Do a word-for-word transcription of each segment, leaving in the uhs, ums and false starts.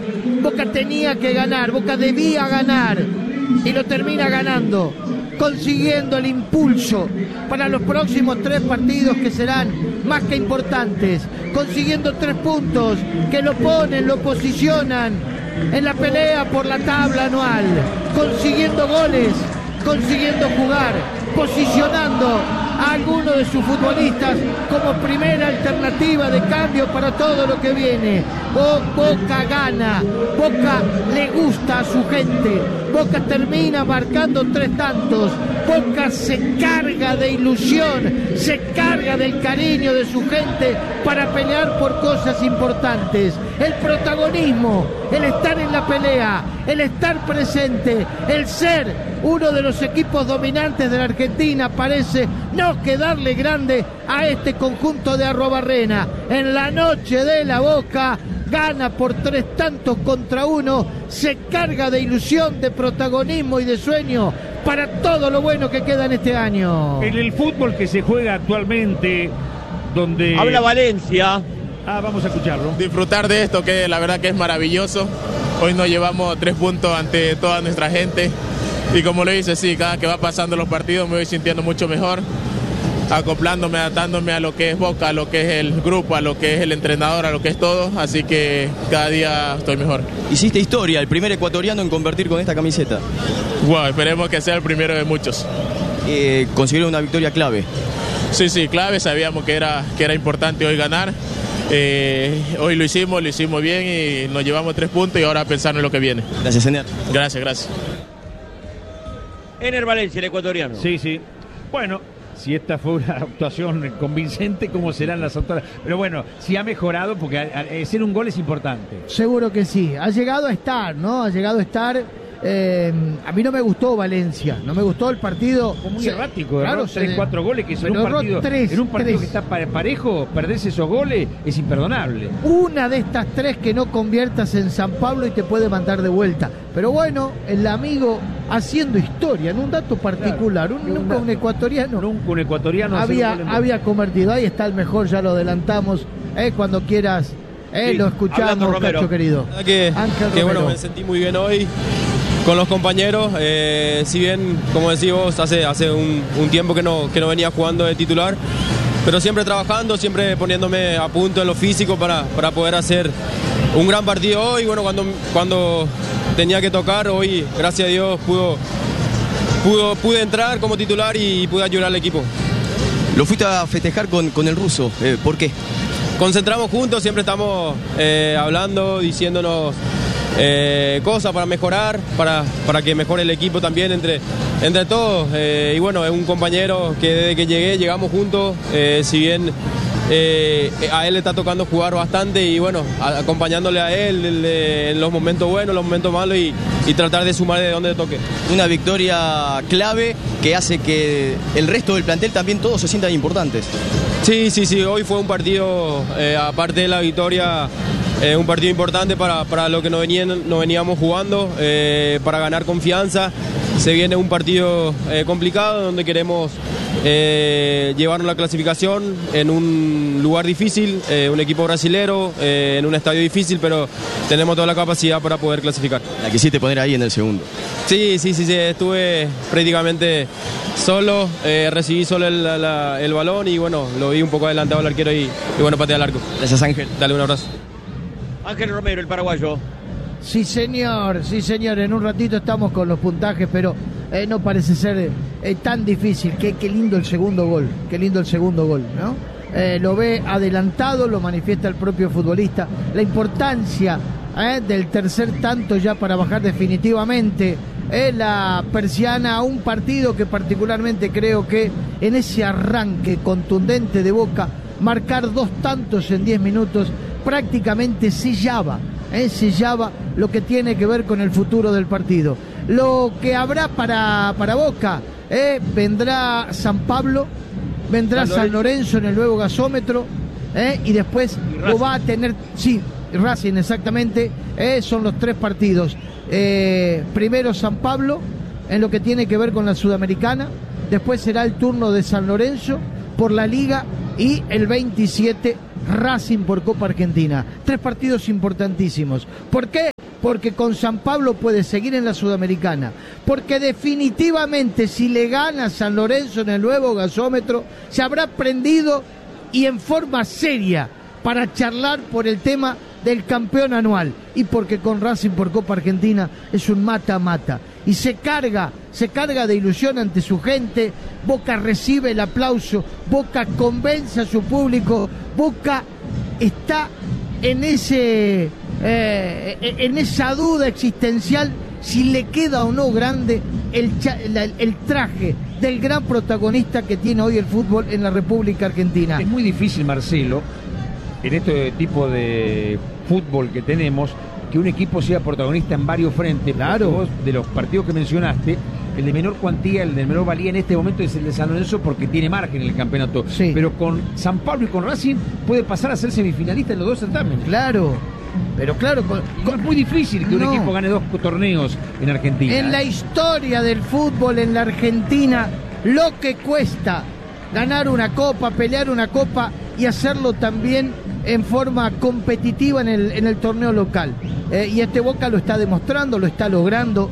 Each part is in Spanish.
Boca tenía que ganar, Boca debía ganar y lo termina ganando, consiguiendo el impulso para los próximos tres partidos que serán más que importantes, consiguiendo tres puntos que lo ponen, lo posicionan en la pelea por la tabla anual, consiguiendo goles, consiguiendo jugar, posicionando a alguno de sus futbolistas como primera alternativa de cambio para todo lo que viene. Boca gana, Boca le gusta a su gente, Boca termina marcando tres tantos, Boca se carga de ilusión, se carga del cariño de su gente para pelear por cosas importantes. El protagonismo, el estar en la pelea, el estar presente, el ser uno de los equipos dominantes de la Argentina parece no quedarle grande a este conjunto de Arrobarrena. En la noche de la Boca gana por tres tantos contra uno, se carga de ilusión, de protagonismo y de sueño para todo lo bueno que queda en este año. En el fútbol que se juega actualmente, donde... Habla Valencia. Ah, vamos a escucharlo. Disfrutar de esto, que la verdad que es maravilloso. Hoy nos llevamos tres puntos ante toda nuestra gente. Y como lo dice, sí, cada que va pasando los partidos me voy sintiendo mucho mejor, acoplándome, adaptándome a lo que es Boca, a lo que es el grupo, a lo que es el entrenador, a lo que es todo, así que cada día estoy mejor. Hiciste historia, el primer ecuatoriano en convertir con esta camiseta. Wow, esperemos que sea el primero de muchos. Eh, consiguieron una victoria clave. Sí, sí, clave, sabíamos que era, que era importante hoy ganar. Eh, hoy lo hicimos, lo hicimos bien y nos llevamos tres puntos y ahora a pensar en lo que viene. Gracias, Ener. Gracias, gracias. Ener Valencia, el ecuatoriano. Sí, sí. Bueno, si esta fue una actuación convincente, ¿cómo serán las otras? Pero bueno, si ha mejorado, porque hacer un gol es importante. Seguro que sí. Ha llegado a estar, ¿no? Ha llegado a estar. Eh, a mí no me gustó Valencia, no me gustó el partido. Fue muy se, errático, claro, tres, cuatro goles, que en un partido, tres, en un partido tres. que está parejo, perderse esos goles es imperdonable. Una de estas tres que no conviertas en San Pablo y te puede mandar de vuelta. Pero bueno, el amigo haciendo historia en un dato particular, claro, un, un, nunca dato. un ecuatoriano, nunca un ecuatoriano había, había convertido. Ahí está el mejor, ya lo adelantamos, eh, cuando quieras, eh, sí, lo escuchamos, Cacho querido. Que, que bueno, me sentí muy bien hoy con los compañeros, eh, si bien, como decís vos, hace, hace un, un tiempo que no, que no venía jugando de titular, pero siempre trabajando, siempre poniéndome a punto en lo físico para, para poder hacer un gran partido hoy. Bueno, cuando, cuando tenía que tocar, hoy, gracias a Dios, pudo, pudo, pude entrar como titular y pude ayudar al equipo. Lo fuiste a festejar con, con el ruso, eh, ¿por qué? Concentramos juntos, siempre estamos eh, hablando, diciéndonos Eh, cosas para mejorar, para, para que mejore el equipo también entre, entre todos. Eh, y bueno, es un compañero que desde que llegué, llegamos juntos, eh, si bien eh, a él le está tocando jugar bastante y bueno, a, acompañándole a él en, en los momentos buenos, los momentos malos y, y tratar de sumar de donde toque. Una victoria clave que hace que el resto del plantel también todos se sientan importantes. Sí, sí, sí, hoy fue un partido, eh, aparte de la victoria, Eh, un partido importante para, para lo que nos, venían, nos veníamos jugando, eh, para ganar confianza. Se viene un partido eh, complicado donde queremos eh, llevarnos la clasificación en un lugar difícil, eh, un equipo brasilero, eh, en un estadio difícil, pero tenemos toda la capacidad para poder clasificar. La quisiste poner ahí en el segundo. Sí, sí, sí, sí, estuve prácticamente solo, eh, recibí solo el, la, el balón y bueno, lo vi un poco adelantado al arquero y, y bueno, pateé al arco. Gracias, Ángel. Dale un abrazo. Ángel Romero, el paraguayo. Sí, señor, sí, señor. En un ratito estamos con los puntajes, pero eh, no parece ser eh, tan difícil. Qué, qué lindo el segundo gol, qué lindo el segundo gol, ¿no? Eh, lo ve adelantado, lo manifiesta el propio futbolista. La importancia eh, del tercer tanto ya para bajar definitivamente eh, la persiana a un partido que particularmente creo que en ese arranque contundente de Boca, marcar dos tantos en diez minutos prácticamente sellaba, eh, sellaba lo que tiene que ver con el futuro del partido. Lo que habrá para, para Boca, eh, vendrá San Pablo, vendrá San Lorenzo en el nuevo gasómetro, eh, y después y lo va a tener, sí, Racing exactamente, eh, son los tres partidos. Eh, primero San Pablo, en lo que tiene que ver con la Sudamericana, después será el turno de San Lorenzo por la Liga y el veintisiete Racing por Copa Argentina. Tres partidos importantísimos. ¿Por qué? Porque con San Pablo puede seguir en la Sudamericana. Porque definitivamente si le gana San Lorenzo en el nuevo gasómetro, se habrá prendido y en forma seria para charlar por el tema del campeón anual. Y porque con Racing por Copa Argentina es un mata-mata. Y se carga, se carga de ilusión ante su gente. Boca recibe el aplauso, Boca convence a su público, Boca está en ese eh, en esa duda existencial si le queda o no grande el, cha, la, el traje del gran protagonista que tiene hoy el fútbol en la República Argentina. Es muy difícil, Marcelo, en este tipo de fútbol que tenemos, que un equipo sea protagonista en varios frentes. Claro. Vos, de los partidos que mencionaste, el de menor cuantía, el de menor valía en este momento es el de San Lorenzo porque tiene margen en el campeonato. Sí. Pero con San Pablo y con Racing puede pasar a ser semifinalista en los dos certámenes. Claro, pero claro, con, con, es muy difícil que no. un equipo gane dos torneos en Argentina. En la historia del fútbol en la Argentina, lo que cuesta ganar una copa, pelear una copa y hacerlo también en forma competitiva en el, en el torneo local. Eh, y este Boca lo está demostrando, lo está logrando.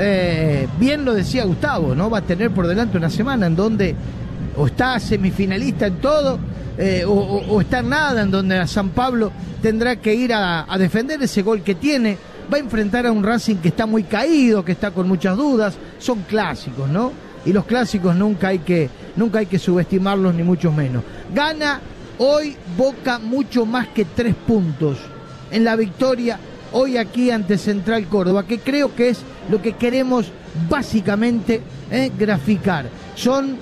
Eh, bien lo decía Gustavo, ¿no? Va a tener por delante una semana en donde o está semifinalista en todo, eh, o, o, o está en nada, en donde a San Pablo tendrá que ir a, a defender ese gol que tiene. Va a enfrentar a un Racing que está muy caído, que está con muchas dudas. Son clásicos, ¿no? Y los clásicos nunca hay que, nunca hay que subestimarlos, ni mucho menos. Gana hoy Boca mucho más que tres puntos en la victoria hoy aquí ante Central Córdoba, que creo que es lo que queremos básicamente eh, graficar. Son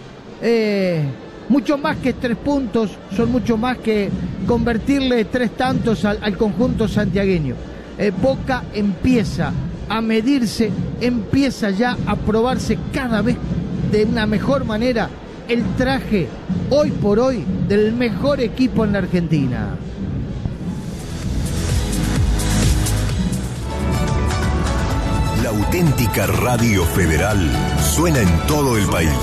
eh, mucho más que tres puntos, son mucho más que convertirle tres tantos al, al conjunto santiagueño. Eh, Boca empieza a medirse, empieza ya a probarse cada vez de una mejor manera el traje hoy por hoy del mejor equipo en la Argentina. La auténtica Radio Federal suena en todo el país.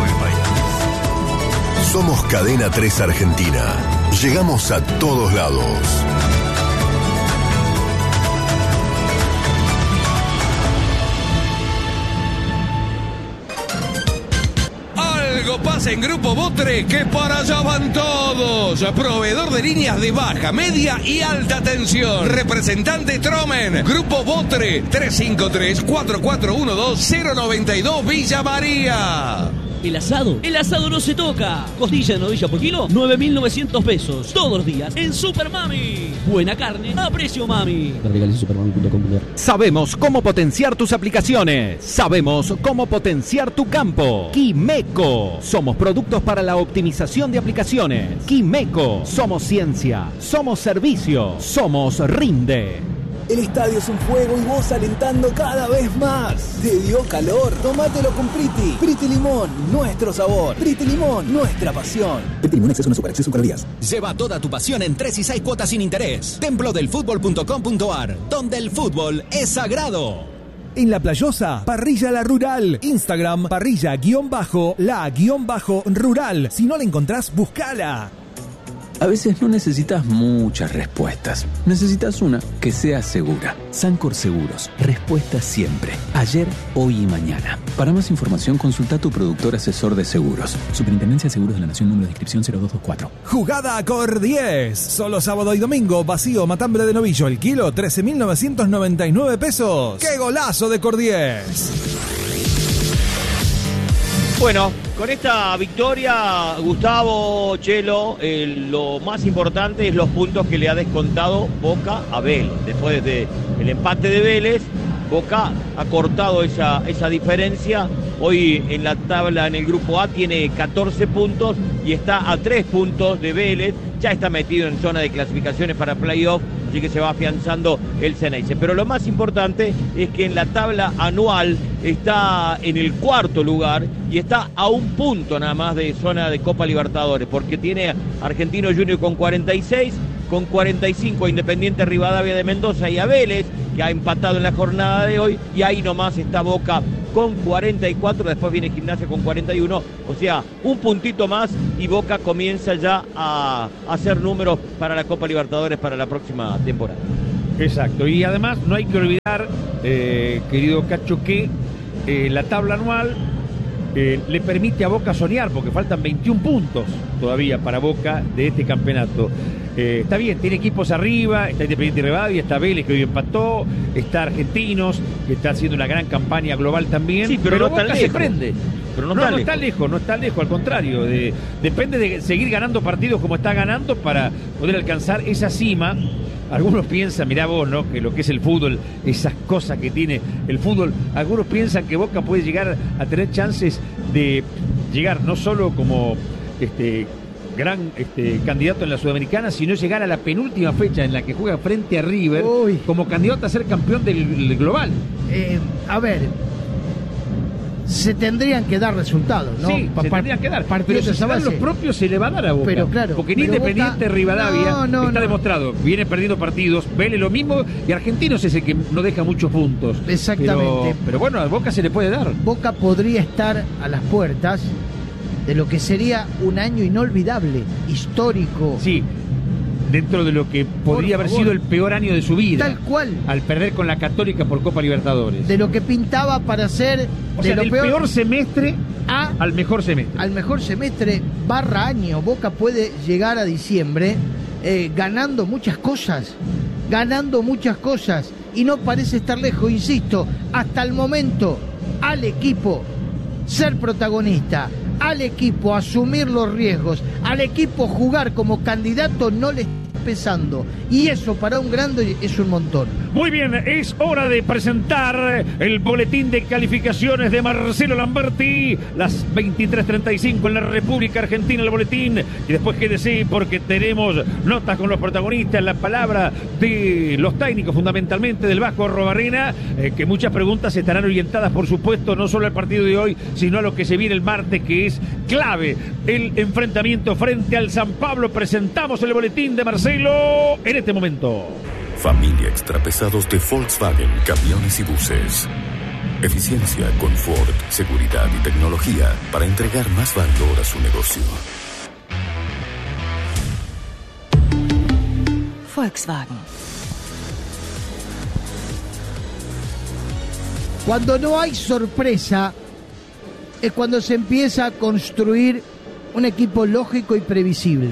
Somos Cadena tres Argentina. Llegamos a todos lados. Algo pasa en Grupo Botre, que para allá van todos. Proveedor de líneas de baja, media y alta tensión. Representante Tromen. Grupo Botre, tres cinco tres, cuatro cuatro uno dos, cero nueve dos, Villa María. El asado, el asado no se toca. Costilla de novilla por kilo, nueve mil novecientos pesos. Todos los días en Super Mami. Buena carne a precio mami. Sabemos cómo potenciar tus aplicaciones. Sabemos cómo potenciar tu campo. Quimeco. Somos productos para la optimización de aplicaciones. Quimeco. Somos ciencia. Somos servicio. Somos Rinde. El estadio es un fuego y vos alentando cada vez más. ¿Te dio calor? Tómatelo con Priti. Priti Limón, nuestro sabor. Priti Limón, nuestra pasión. Priti Limón Exceso no Super, exceso calorías. Lleva toda tu pasión en tres y seis cuotas sin interés. Templo del fútbol punto com punto ar, donde el fútbol es sagrado. En La Playosa, Parrilla La Rural. Instagram, parrilla-la-rural. Si no la encontrás, buscala. A veces no necesitas muchas respuestas. Necesitas una que sea segura. Sancor Seguros. Respuesta siempre. Ayer, hoy y mañana. Para más información, consulta a tu productor asesor de seguros. Superintendencia de Seguros de la Nación, número de inscripción cero dos dos cuatro. Jugada Cor diez. Solo sábado y domingo. Vacío Matambre de Novillo. El kilo, trece mil novecientos noventa y nueve pesos. ¡Qué golazo de Cor diez! Bueno, con esta victoria, Gustavo, Chelo, eh, lo más importante es los puntos que le ha descontado Boca a Vélez. Después del empate de Vélez, Boca ha cortado esa, esa diferencia. Hoy en la tabla, en el grupo A, tiene catorce puntos y está a tres puntos de Vélez. Ya está metido en zona de clasificaciones para playoff, así que se va afianzando el Ceneice. Pero lo más importante es que en la tabla anual está en el cuarto lugar y está a un punto nada más de zona de Copa Libertadores, porque tiene Argentino Junior con cuarenta y seis, con cuarenta y cinco a Independiente Rivadavia de Mendoza y a Vélez, que ha empatado en la jornada de hoy, y ahí nomás está Boca con cuarenta y cuatro, después viene Gimnasia con cuarenta y uno, o sea, un puntito más y Boca comienza ya a hacer números para la Copa Libertadores para la próxima temporada. Exacto, y además no hay que olvidar, eh, querido Cacho, que eh, la tabla anual eh, le permite a Boca soñar, porque faltan veintiún puntos todavía para Boca de este campeonato. Eh, está bien, tiene equipos arriba, está Independiente Rivadavia, está Vélez que hoy empató, está Argentinos, que está haciendo una gran campaña global también, sí, pero, pero no Boca se prende. Pero no, no, está, no lejos. está lejos, no está lejos, al contrario, de, depende de seguir ganando partidos como está ganando para poder alcanzar esa cima. Algunos piensan, mirá vos, ¿no?, que lo que es el fútbol, esas cosas que tiene el fútbol, algunos piensan que Boca puede llegar a tener chances de llegar no solo como este gran este, candidato en la Sudamericana, sino llegar a la penúltima fecha en la que juega frente a River. Uy. Como candidato a ser campeón del, del global. Eh, a ver, se tendrían que dar resultados, ¿no? Sí, pa se tendrían que dar. Pero si se dan los propios, se le va a dar a Boca. Pero claro. Porque en Independiente Boca... Rivadavia no, no, está no. demostrado. Viene perdiendo partidos, Vélez lo mismo, y Argentinos es el que no deja muchos puntos. Exactamente. Pero, pero bueno, a Boca se le puede dar. Boca podría estar a las puertas de lo que sería un año inolvidable, histórico. Sí. Dentro de lo que podría haber sido el peor año de su vida. Tal cual. Al perder con la Católica por Copa Libertadores. De lo que pintaba para ser... O de sea, lo del peor, peor semestre a, al mejor semestre. Al mejor semestre barra año. Boca puede llegar a diciembre eh, ganando muchas cosas. Ganando muchas cosas. Y no parece estar lejos, insisto. Hasta el momento, al equipo ser protagonista, al equipo asumir los riesgos, al equipo jugar como candidato no le está pesando, y eso para un grande es un montón. Muy bien, es hora de presentar el boletín de calificaciones de Marcelo Lamberti, las veintitrés treinta y cinco en la República Argentina, el boletín, y después quédese porque tenemos notas con los protagonistas, la palabra de los técnicos, fundamentalmente del Vasco Arrobarrena, eh, que muchas preguntas estarán orientadas, por supuesto, no solo al partido de hoy, sino a lo que se viene el martes, que es clave, el enfrentamiento frente al San Pablo. Presentamos el boletín de Marcelo en este momento. Familia Extrapesados de Volkswagen, camiones y buses. Eficiencia, confort, seguridad y tecnología para entregar más valor a su negocio. Volkswagen. Cuando no hay sorpresa es cuando se empieza a construir un equipo lógico y previsible.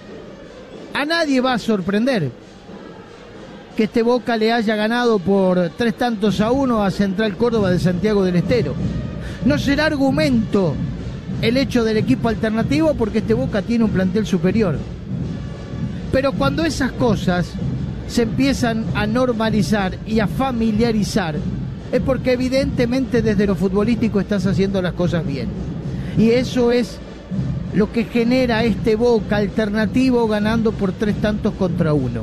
A nadie va a sorprender que este Boca le haya ganado por tres tantos a uno a Central Córdoba de Santiago del Estero. No será argumento el hecho del equipo alternativo, porque este Boca tiene un plantel superior. Pero cuando esas cosas se empiezan a normalizar y a familiarizar, es porque evidentemente desde lo futbolístico estás haciendo las cosas bien. Y eso es lo que genera este Boca alternativo ganando por tres tantos contra uno.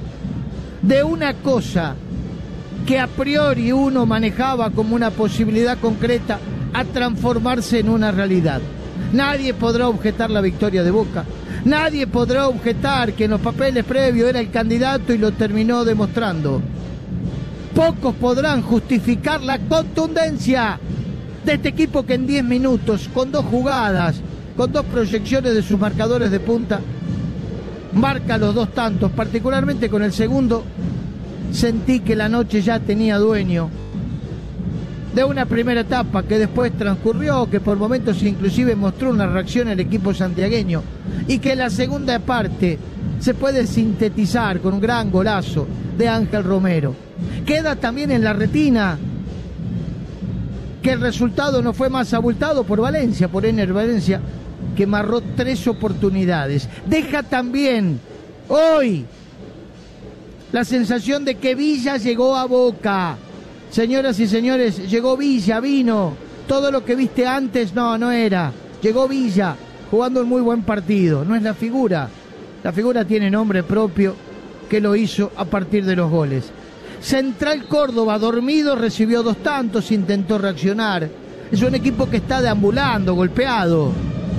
De una cosa que a priori uno manejaba como una posibilidad concreta a transformarse en una realidad. Nadie podrá objetar la victoria de Boca. Nadie podrá objetar que en los papeles previos era el candidato y lo terminó demostrando. Pocos podrán justificar la contundencia de este equipo que en diez minutos, con dos jugadas, con dos proyecciones de sus marcadores de punta, marca los dos tantos. Particularmente con el segundo, sentí que la noche ya tenía dueño. De una primera etapa que después transcurrió, que por momentos inclusive mostró una reacción el equipo santiagueño, y que la segunda parte se puede sintetizar con un gran golazo de Ángel Romero. Queda también en la retina que el resultado no fue más abultado por Valencia, por Ener Valencia, que marró tres oportunidades. Deja también hoy la sensación de que Villa llegó a Boca. Señoras y señores, llegó Villa, vino. Todo lo que viste antes, no, no era. Llegó Villa, jugando un muy buen partido. No es la figura. La figura tiene nombre propio, que lo hizo a partir de los goles. Central Córdoba, dormido, recibió dos tantos, intentó reaccionar. Es un equipo que está deambulando, golpeado.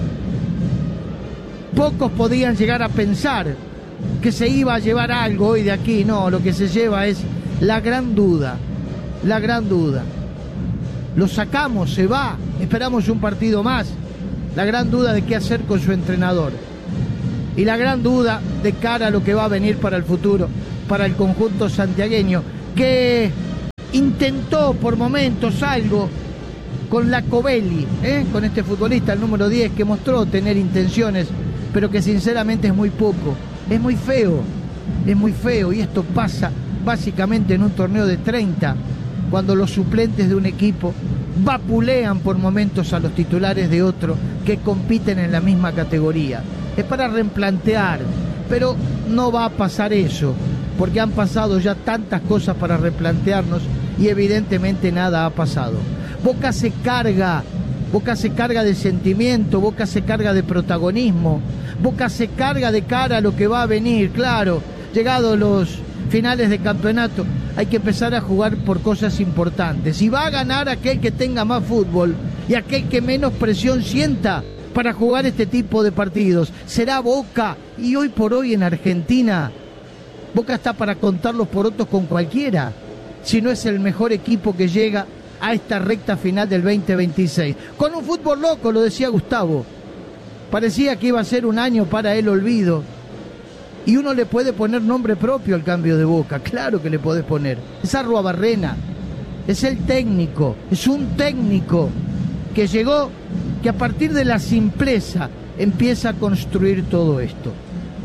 Pocos podían llegar a pensar que se iba a llevar algo hoy de aquí. No, lo que se lleva es la gran duda, la gran duda. lo sacamos, se va, esperamos un partido más. La gran duda de qué hacer con su entrenador. Y la gran duda de cara a lo que va a venir para el futuro, para el conjunto santiagueño, que intentó por momentos algo con la Covelli, ¿eh? con este futbolista, el número diez, que mostró tener intenciones, pero que sinceramente es muy poco, es muy feo, es muy feo, y esto pasa básicamente en un torneo de treinta, cuando los suplentes de un equipo vapulean por momentos a los titulares de otro que compiten en la misma categoría. Es para replantear, pero no va a pasar eso, porque han pasado ya tantas cosas para replantearnos y evidentemente nada ha pasado. Boca se carga, Boca se carga de sentimiento, Boca se carga de protagonismo, Boca se carga de cara a lo que va a venir. Claro, llegados los finales de campeonato, hay que empezar a jugar por cosas importantes. Y va a ganar aquel que tenga más fútbol y aquel que menos presión sienta para jugar este tipo de partidos. Será Boca, y hoy por hoy en Argentina, Boca está para contar los porotos con cualquiera, si no es el mejor equipo que llega a esta recta final del veinte veintiséis. Con un fútbol loco, lo decía Gustavo. Parecía que iba a ser un año para el olvido. Y uno le puede poner nombre propio al cambio de Boca, claro que le podés poner. Es Arruabarrena, es el técnico, es un técnico que llegó, que a partir de la simpleza empieza a construir todo esto.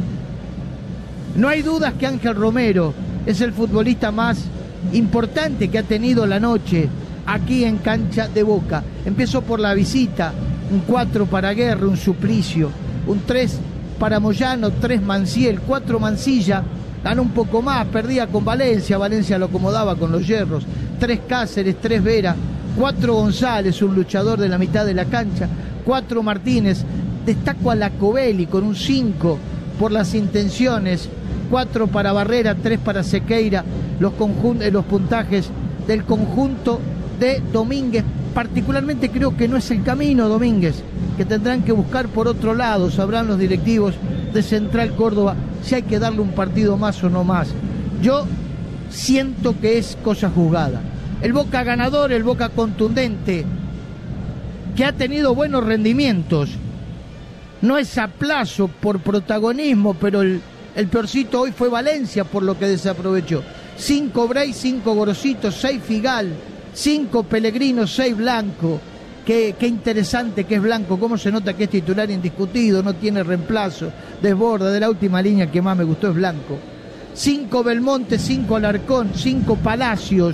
No hay dudas que Ángel Romero es el futbolista más importante que ha tenido la noche aquí en cancha de Boca. Empezó por la visita, un cuatro para Guerra, un Suplicio, un tres para Moyano, tres Manciel, cuatro Mancilla, ganó un poco más, perdía con Valencia, Valencia lo acomodaba con los hierros, tres Cáceres, tres Vera, cuatro González, un luchador de la mitad de la cancha, cuatro Martínez, destaco a la Covelli con un cinco por las intenciones, cuatro para Barrera, tres para Sequeira, los, conjun- los puntajes del conjunto de Domínguez. Particularmente creo que no es el camino, Domínguez, que tendrán que buscar por otro lado, sabrán los directivos de Central Córdoba si hay que darle un partido más o no más. Yo siento que es cosa juzgada. El Boca ganador, el Boca contundente, que ha tenido buenos rendimientos, no es a plazo por protagonismo, pero el, el peorcito hoy fue Valencia por lo que desaprovechó. Cinco Bray, cinco Gorosito, seis Figal, cinco Pellegrino, seis Blanco. Qué, qué interesante que es Blanco, cómo se nota que es titular indiscutido, no tiene reemplazo, desborda. De la última línea que más me gustó es Blanco. Cinco Belmonte, cinco Alarcón, cinco Palacios.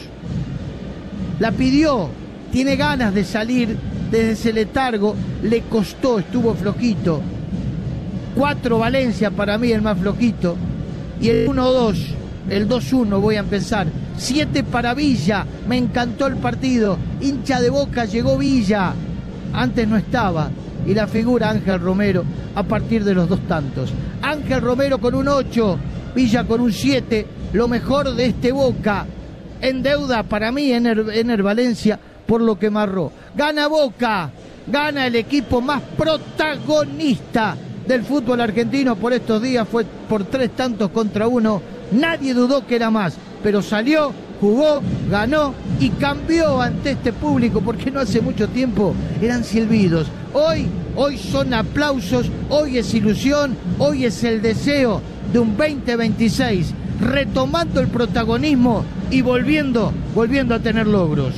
La pidió, tiene ganas de salir desde ese letargo, le costó, estuvo flojito. Cuatro Valencia, para mí el más flojito. Y el uno dos, el dos uno voy a empezar. Siete para Villa, me encantó el partido. Hincha de Boca, llegó Villa, antes no estaba. Y la figura Ángel Romero a partir de los dos tantos. Ángel Romero con un ocho, Villa con un siete. Lo mejor de este Boca, en deuda para mí Ener, Ener Valencia por lo que marró. Gana Boca, gana el equipo más protagonista del fútbol argentino por estos días. Fue por tres tantos contra uno, nadie dudó que era más, pero salió, jugó, ganó y cambió ante este público, porque no hace mucho tiempo eran silbidos. Hoy, hoy son aplausos, hoy es ilusión, hoy es el deseo de un veinte veintiséis, retomando el protagonismo y volviendo, volviendo a tener logros.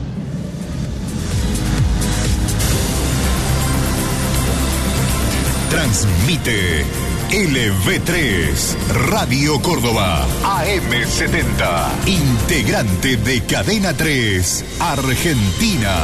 Transmite L V tres, Radio Córdoba, A M setenta, integrante de Cadena tres, Argentina.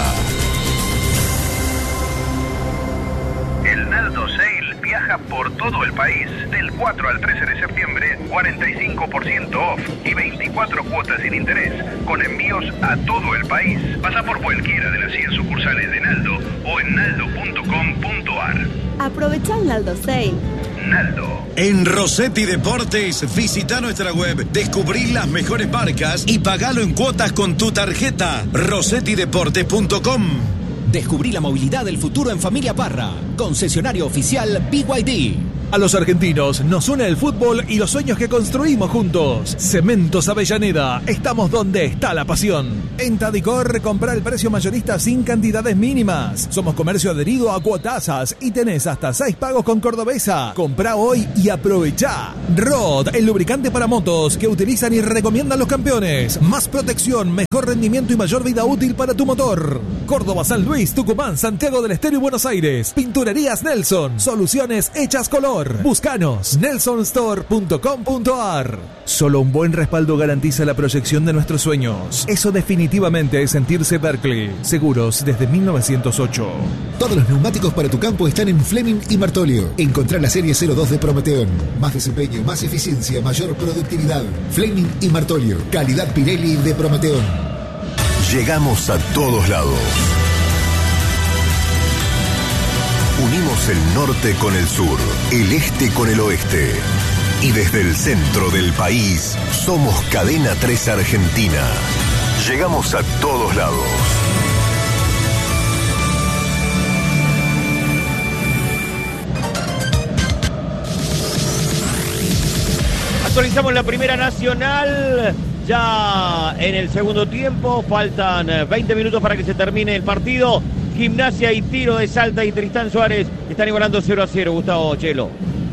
El Naldo Sale viaja por todo el país. Del cuatro al trece de septiembre, cuarenta y cinco por ciento off y veinticuatro cuotas sin interés, con envíos a todo el país. Pasa por cualquiera de las cien sucursales de Naldo o en naldo punto com punto ar. Aprovecha el Naldo Sale. Naldo. En Rossetti Deportes, visita nuestra web, descubrí las mejores marcas y pagalo en cuotas con tu tarjeta. rossetti deportes punto com. Descubrí la movilidad del futuro en Familia Parra. Concesionario oficial B Y D. A los argentinos nos une el fútbol y los sueños que construimos juntos. Cementos Avellaneda, estamos donde está la pasión. En Tadicor, compra el precio mayorista sin cantidades mínimas. Somos comercio adherido a Cuotasas y tenés hasta seis pagos con Cordobesa. Comprá hoy y aprovechá. Rod, el lubricante para motos que utilizan y recomiendan los campeones. Más protección, mejor rendimiento y mayor vida útil para tu motor. Córdoba, San Luis, Tucumán, Santiago del Estero y Buenos Aires. Pinturerías Nelson, soluciones hechas color. Búscanos nelson store punto com punto a r. Solo un buen respaldo garantiza la proyección de nuestros sueños. Eso definitivamente es sentirse Berkeley. Seguros desde mil novecientos ocho. Todos los neumáticos para tu campo están en Fleming y Martolio. Encontrá la serie cero dos de Prometeon. Más desempeño, más eficiencia, mayor productividad. Fleming y Martolio. Calidad Pirelli de Prometeon. Llegamos a todos lados. Unimos el norte con el sur, el este con el oeste. Y desde el centro del país, somos Cadena tres Argentina. Llegamos a todos lados. Actualizamos la Primera Nacional. Ya en el segundo tiempo, faltan veinte minutos para que se termine el partido. Gimnasia y Tiro de Salta y Tristán Suárez están igualando cero a cero, Gustavo Chelo.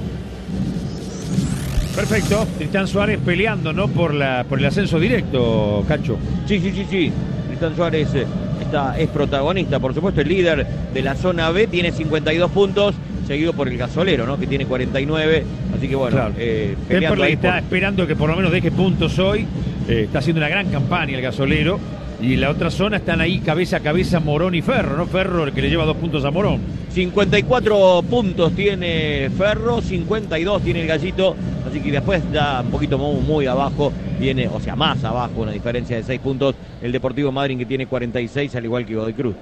Perfecto, Tristán Suárez peleando, ¿no? Por la por el ascenso directo, Cacho. Sí, sí, sí, sí. Tristán Suárez está, es protagonista, por supuesto, el líder de la zona B, tiene cincuenta y dos puntos, seguido por el Gasolero, ¿no? Que tiene cuarenta y nueve, así que bueno, claro. eh, peleando ahí está por... esperando que por lo menos deje puntos hoy, eh, está haciendo una gran campaña el Gasolero. Y la otra zona están ahí cabeza a cabeza Morón y Ferro, ¿no? Ferro el que le lleva dos puntos a Morón. cincuenta y cuatro puntos tiene Ferro, cincuenta y dos tiene el Gallito, así que después ya un poquito muy, muy abajo viene, o sea, más abajo, una diferencia de seis puntos, el Deportivo Madryn que tiene cuarenta y seis, al igual que Godoy Cruz.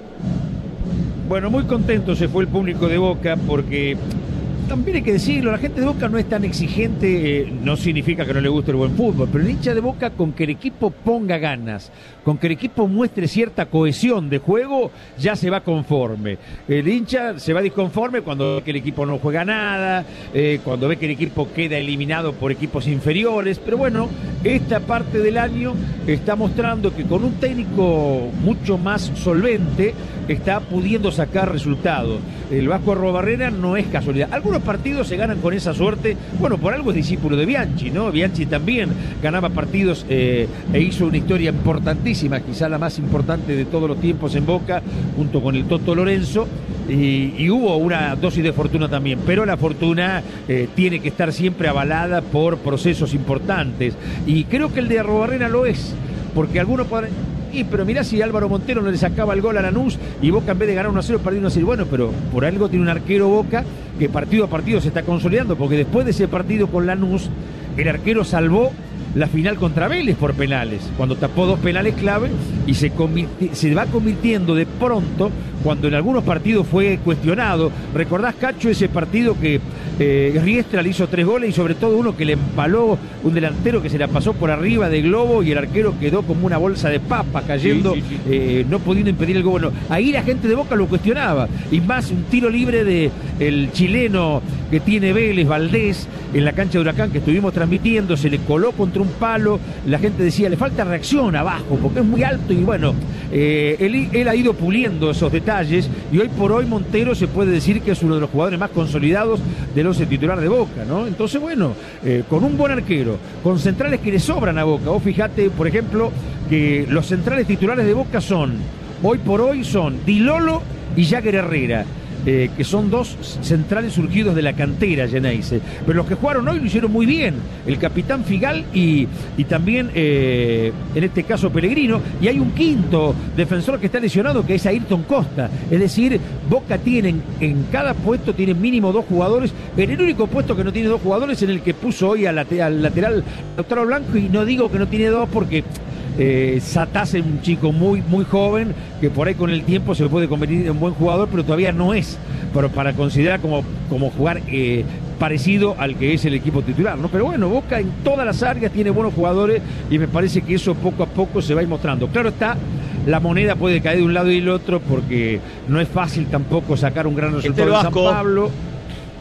Bueno, muy contento se fue el público de Boca porque... También hay que decirlo, la gente de Boca no es tan exigente, eh, no significa que no le guste el buen fútbol, pero el hincha de Boca con que el equipo ponga ganas, con que el equipo muestre cierta cohesión de juego, ya se va conforme. El hincha se va disconforme cuando ve que el equipo no juega nada, eh, cuando ve que el equipo queda eliminado por equipos inferiores, pero bueno, esta parte del año está mostrando que con un técnico mucho más solvente está pudiendo sacar resultados. El Vasco Arrobarrena no es casualidad. Algunos partidos se ganan con esa suerte. Bueno, por algo es discípulo de Bianchi, ¿no? Bianchi también ganaba partidos eh, e hizo una historia importantísima, quizá la más importante de todos los tiempos en Boca, junto con el Toto Lorenzo. Y, y hubo una dosis de fortuna también, pero la fortuna eh, tiene que estar siempre avalada por procesos importantes. Y creo que el de Arrobarrena lo es, porque algunos podrán... Y, pero mirá si Álvaro Montero no le sacaba el gol a Lanús y Boca en vez de ganar uno a cero perdió uno a cero. Bueno, pero por algo tiene un arquero Boca que partido a partido se está consolidando, porque después de ese partido con Lanús, el arquero salvó la final contra Vélez por penales, cuando tapó dos penales clave y se, se va convirtiendo de pronto, cuando en algunos partidos fue cuestionado. ¿Recordás, Cacho, ese partido que eh, Riestra le hizo tres goles y sobre todo uno que le empaló un delantero que se la pasó por arriba de globo y el arquero quedó como una bolsa de papa cayendo, sí, sí, sí. Eh, no pudiendo impedir el gol? Bueno, ahí la gente de Boca lo cuestionaba, y más un tiro libre de el chileno que tiene Vélez, Valdés, en la cancha de Huracán que estuvimos transmitiendo, se le coló contra un palo, la gente decía, le falta reacción abajo porque es muy alto, y bueno, eh, él, él ha ido puliendo esos detalles y hoy por hoy Montero se puede decir que es uno de los jugadores más consolidados del once titular de Boca, ¿no? Entonces, bueno, eh, con un buen arquero, con centrales que le sobran a Boca. Vos fijate, por ejemplo, que los centrales titulares de Boca son, hoy por hoy son Di Lolo y Jagger Herrera. Eh, que son dos centrales surgidos de la cantera Geneise, pero los que jugaron hoy lo hicieron muy bien, el capitán Figal y, y también eh, en este caso Pellegrino, y hay un quinto defensor que está lesionado, que es Ayrton Costa. Es decir, Boca tiene en, en cada puesto tiene mínimo dos jugadores. En el único puesto que no tiene dos jugadores, en el que puso hoy al, late, al lateral Lautaro Blanco, y no digo que no tiene dos porque Eh, Satás es un chico muy muy joven que por ahí con el tiempo se puede convertir en un buen jugador, pero todavía no es pero para considerar como, como jugar eh, parecido al que es el equipo titular, ¿no? Pero bueno, Boca en todas las áreas tiene buenos jugadores y me parece que eso poco a poco se va a ir mostrando. Claro está, la moneda puede caer de un lado y del otro porque no es fácil tampoco sacar un gran resultado de San Pablo.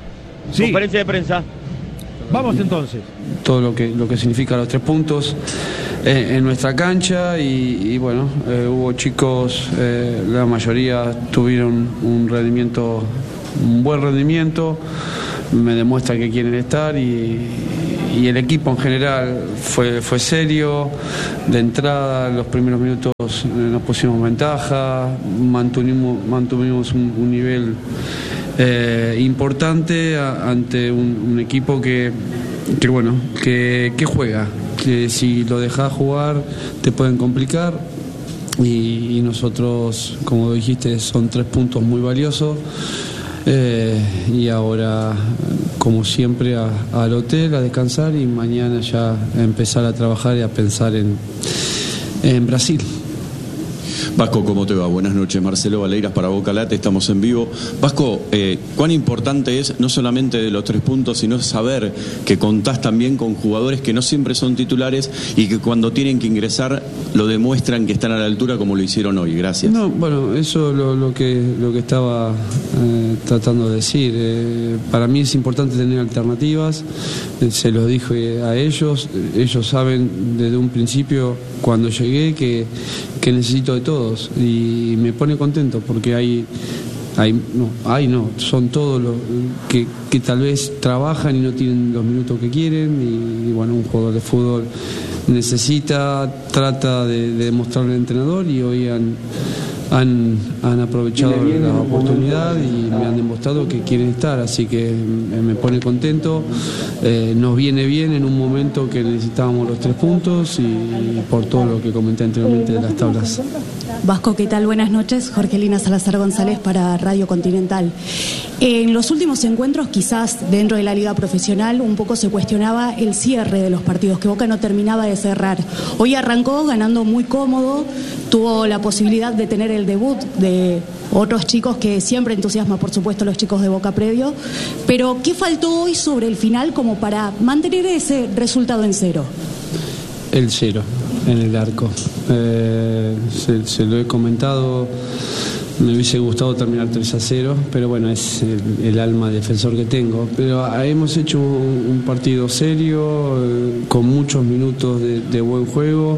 Sí. Conferencia de prensa. Vamos entonces. Todo lo que, lo que significa los tres puntos eh, en nuestra cancha y, y bueno, eh, hubo chicos, eh, la mayoría tuvieron un rendimiento, un buen rendimiento, me demuestra que quieren estar y, y el equipo en general fue, fue serio. De entrada, los primeros minutos eh, nos pusimos ventaja, mantuvimos, mantuvimos un, un nivel Eh, importante a, ante un, un equipo que, que bueno, que, que juega, que si lo dejas jugar te pueden complicar y, y nosotros, como dijiste, son tres puntos muy valiosos eh, y ahora, como siempre, a, al hotel a descansar y mañana ya empezar a trabajar y a pensar en, en Brasil. Vasco, ¿cómo te va? Buenas noches, Marcelo Valeiras para Boca Late, estamos en vivo. Vasco, eh, ¿cuán importante es no solamente de los tres puntos, sino saber que contás también con jugadores que no siempre son titulares y que cuando tienen que ingresar lo demuestran que están a la altura como lo hicieron hoy? Gracias. No, bueno, eso es lo, lo, que, lo que estaba eh, tratando de decir. Eh, para mí es importante tener alternativas, eh, se los dije a ellos, ellos saben desde un principio cuando llegué que, que necesito de todo. Y me pone contento porque hay, hay no, hay no, son todos los que, que tal vez trabajan y no tienen los minutos que quieren y, y bueno, un jugador de fútbol necesita, trata de, de demostrarle al entrenador y hoy han, han, han aprovechado la oportunidad y me han demostrado que quieren estar, así que me pone contento. Eh, nos viene bien en un momento que necesitábamos los tres puntos y por todo lo que comenté anteriormente de las tablas. Vasco, ¿qué tal? Buenas noches. Jorgelina Salazar González para Radio Continental. En los últimos encuentros, quizás dentro de la liga profesional, un poco se cuestionaba el cierre de los partidos, que Boca no terminaba de cerrar. Hoy arrancó ganando muy cómodo, tuvo la posibilidad de tener el debut de otros chicos que siempre entusiasma, por supuesto, los chicos de Boca previo. Pero, ¿qué faltó hoy sobre el final como para mantener ese resultado en cero? El cero en el arco. Eh, se, se lo he comentado, me hubiese gustado terminar tres a cero, pero bueno, es el, el alma defensor que tengo. Pero hemos hecho un, un partido serio, eh, con muchos minutos de, de buen juego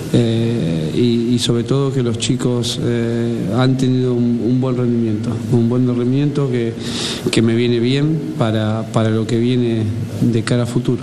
eh, y, y sobre todo que los chicos eh, han tenido un, un buen rendimiento, un buen rendimiento que, que me viene bien para, para lo que viene de cara a futuro.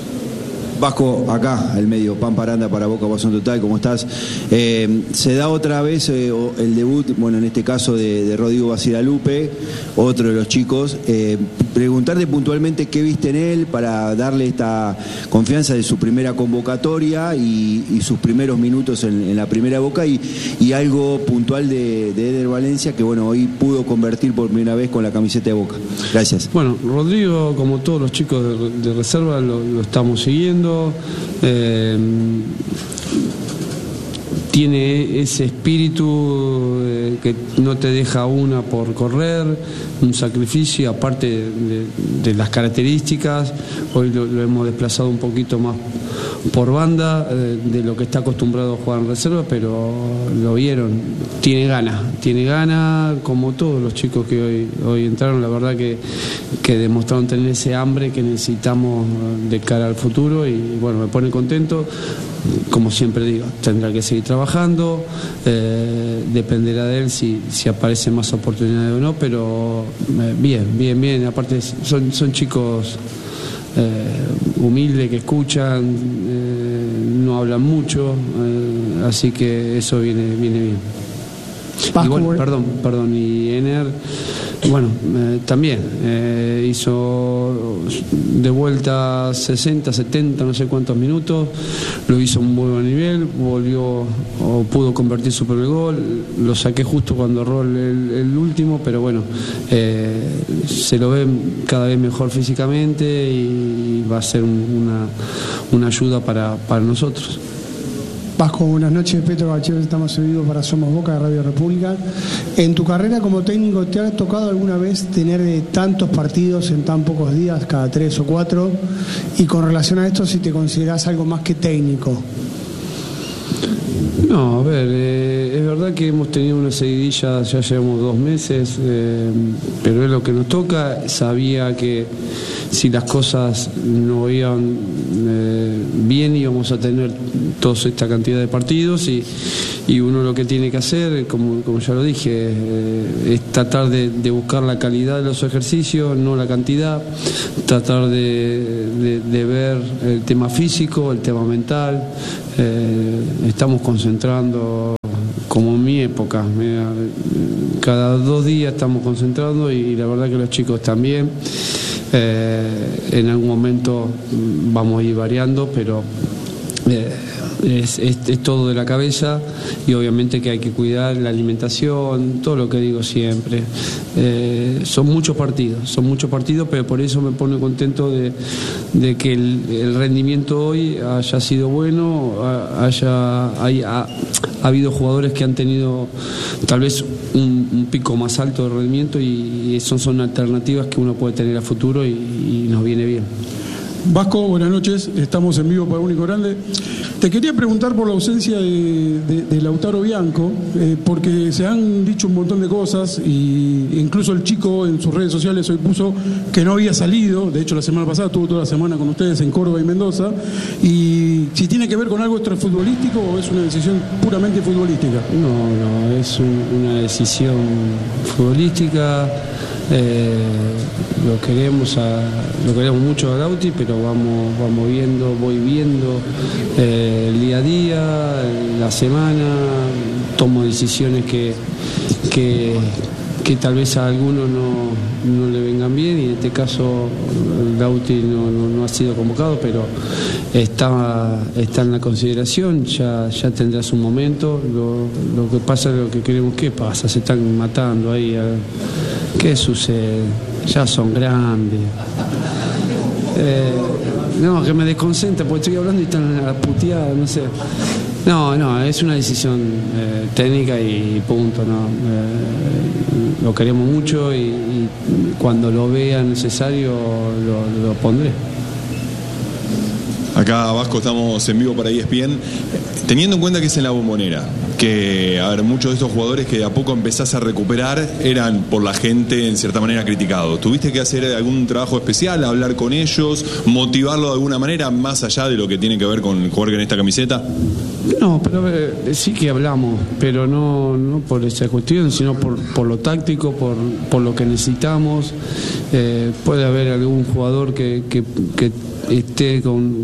Vasco, acá, el medio, Pampa Aranda para Boca Guasón Total, ¿cómo estás? Eh, se da otra vez eh, el debut, bueno, en este caso de, de Rodrigo Basilalupe, otro de los chicos. Eh, preguntarte puntualmente qué viste en él para darle esta confianza de su primera convocatoria y, y sus primeros minutos en, en la primera Boca y, y algo puntual de, de Eder Valencia que, bueno, hoy pudo convertir por primera vez con la camiseta de Boca. Gracias. Bueno, Rodrigo, como todos los chicos de, de reserva, lo, lo estamos siguiendo. Eh, tiene ese espíritu eh, que no te deja una por correr, un sacrificio aparte de, de las características. Hoy lo, lo hemos desplazado un poquito más por banda eh, de lo que está acostumbrado a jugar en reserva, pero lo vieron, tiene ganas, tiene ganas como todos los chicos que hoy, hoy entraron, la verdad que, que demostraron tener ese hambre que necesitamos de cara al futuro y bueno, me pone contento. Como siempre digo, tendrá que seguir trabajando, eh, dependerá de él si, si aparecen más oportunidades o no, pero eh, bien, bien, bien, aparte son, son chicos eh, humildes que escuchan, eh, no hablan mucho, eh, así que eso viene, viene bien. Y bueno, perdón, perdón, y Ener, bueno, eh, también eh, hizo de vuelta sesenta, setenta, no sé cuántos minutos, lo hizo a un muy buen nivel, volvió o pudo convertir su primer gol, lo saqué justo cuando erró el, el último, pero bueno, eh, se lo ve cada vez mejor físicamente y va a ser un, una, una ayuda para, para nosotros. Vasco, buenas noches. Petro Bachero, estamos en vivo para Somos Boca de Radio República. En tu carrera como técnico, ¿te ha tocado alguna vez tener eh, tantos partidos en tan pocos días, cada tres o cuatro? Y con relación a esto, si te considerás algo más que técnico. No, a ver, eh, es verdad que hemos tenido una seguidilla, ya llevamos dos meses, eh, pero es lo que nos toca. Sabía que si las cosas no iban eh, bien íbamos a tener toda esta cantidad de partidos y, y uno lo que tiene que hacer, como, como ya lo dije, eh, es tratar de, de buscar la calidad de los ejercicios, no la cantidad, tratar de, de, de ver el tema físico, el tema mental. Eh, estamos concentrando como en mi época, mira, cada dos días estamos concentrando y la verdad que los chicos también. Eh, en algún momento vamos a ir variando, pero eh, es, es, es todo de la cabeza y obviamente que hay que cuidar la alimentación, todo lo que digo siempre. Eh, son muchos partidos, son muchos partidos, pero por eso me pone contento de, de que el, el rendimiento hoy haya sido bueno, haya, haya, ha, ha habido jugadores que han tenido tal vez un, un pico más alto de rendimiento y, y son, son alternativas que uno puede tener a futuro y, y nos viene bien. Vasco, buenas noches, estamos en vivo para Único Grande. Te quería preguntar por la ausencia de, de, de Lautaro Bianco, eh, porque se han dicho un montón de cosas y incluso el chico en sus redes sociales hoy puso que no había salido, de hecho la semana pasada estuvo toda la semana con ustedes en Córdoba y Mendoza, y si tiene que ver con algo extrafutbolístico o es una decisión puramente futbolística. No, no, es un, una decisión futbolística. Eh, lo queremos a, lo queremos mucho a Lauti, pero vamos vamos viendo, voy viendo eh, el día a día, la semana, tomo decisiones que que, que tal vez a algunos no, no le vengan bien y en este caso Lauti no, no, no ha sido convocado, pero está, está en la consideración, ya, ya tendrá su momento. Lo, lo que pasa es lo que queremos que pasa, se están matando ahí. A, ¿qué sucede? Ya son grandes. Eh, no, que me desconcentra porque estoy hablando y están a la puteada, no sé. No, no, es una decisión eh, técnica y punto, ¿no? Eh, lo queremos mucho y, y cuando lo vea necesario lo, lo pondré. Acá, Vasco, estamos en vivo para E S P N. Teniendo en cuenta que es en la Bombonera, que, a ver, muchos de estos jugadores que de a poco empezás a recuperar eran por la gente en cierta manera criticados. ¿Tuviste que hacer algún trabajo especial, hablar con ellos, motivarlo de alguna manera, más allá de lo que tiene que ver con jugar con esta camiseta? No, pero eh, sí que hablamos, pero no, no por esa cuestión, sino por, por lo táctico, por, por lo que necesitamos. Eh, puede haber algún jugador que, que, que esté con,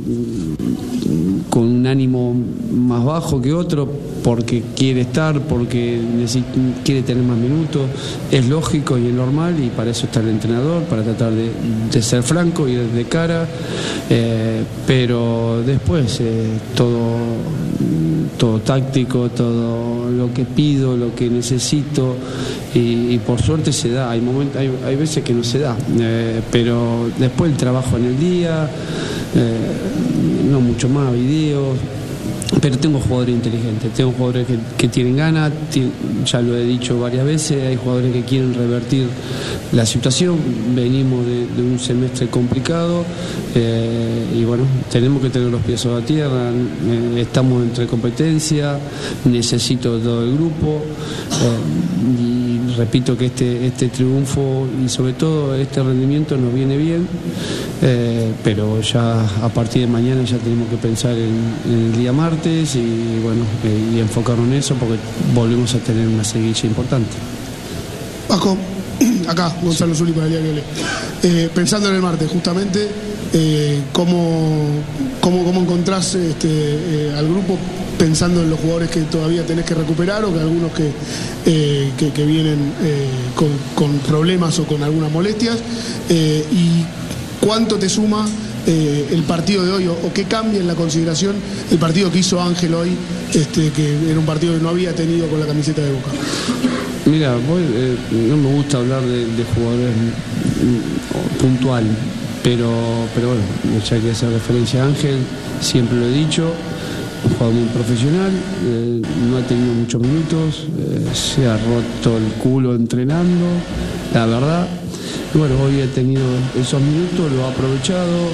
con un ánimo más bajo que otro porque quiere estar, porque quiere tener más minutos. Es lógico y es normal y para eso está el entrenador, para tratar de, de ser franco y de cara, eh, pero después eh, todo, todo táctico, todo lo que pido, lo que necesito y, y por suerte se da. Hay momentos, hay, hay veces que no se da, eh, pero después el trabajo en el día, eh, no mucho más, videos. Pero tengo jugadores inteligentes, tengo jugadores que, que tienen ganas, ya lo he dicho varias veces, hay jugadores que quieren revertir la situación, venimos de, de un semestre complicado eh, y bueno, tenemos que tener los pies sobre la tierra, eh, estamos entre competencia, necesito todo el grupo eh, y repito que este, este triunfo y sobre todo este rendimiento nos viene bien, eh, pero ya a partir de mañana ya tenemos que pensar en, en el día martes y bueno, eh, y enfocarnos en eso porque volvemos a tener una seguilla importante. Vasco, acá Gonzalo Zuli para el diario Le. Eh, pensando en el martes, justamente, eh, ¿cómo, cómo, cómo encontrás este, eh, al grupo pensando en los jugadores que todavía tenés que recuperar o que algunos que, eh, que, que vienen eh, con, con problemas o con algunas molestias? Eh, ¿Y cuánto te suma eh, el partido de hoy o, o qué cambia en la consideración el partido que hizo Ángel hoy, este, que era un partido que no había tenido con la camiseta de Boca? Mira, voy, eh, no me gusta hablar de, de jugadores puntual, pero, pero bueno, ya que hacer referencia a Ángel, siempre lo he dicho, un jugador muy profesional, eh, no ha tenido muchos minutos, eh, se ha roto el culo entrenando, la verdad. Bueno, hoy ha tenido esos minutos, lo ha aprovechado,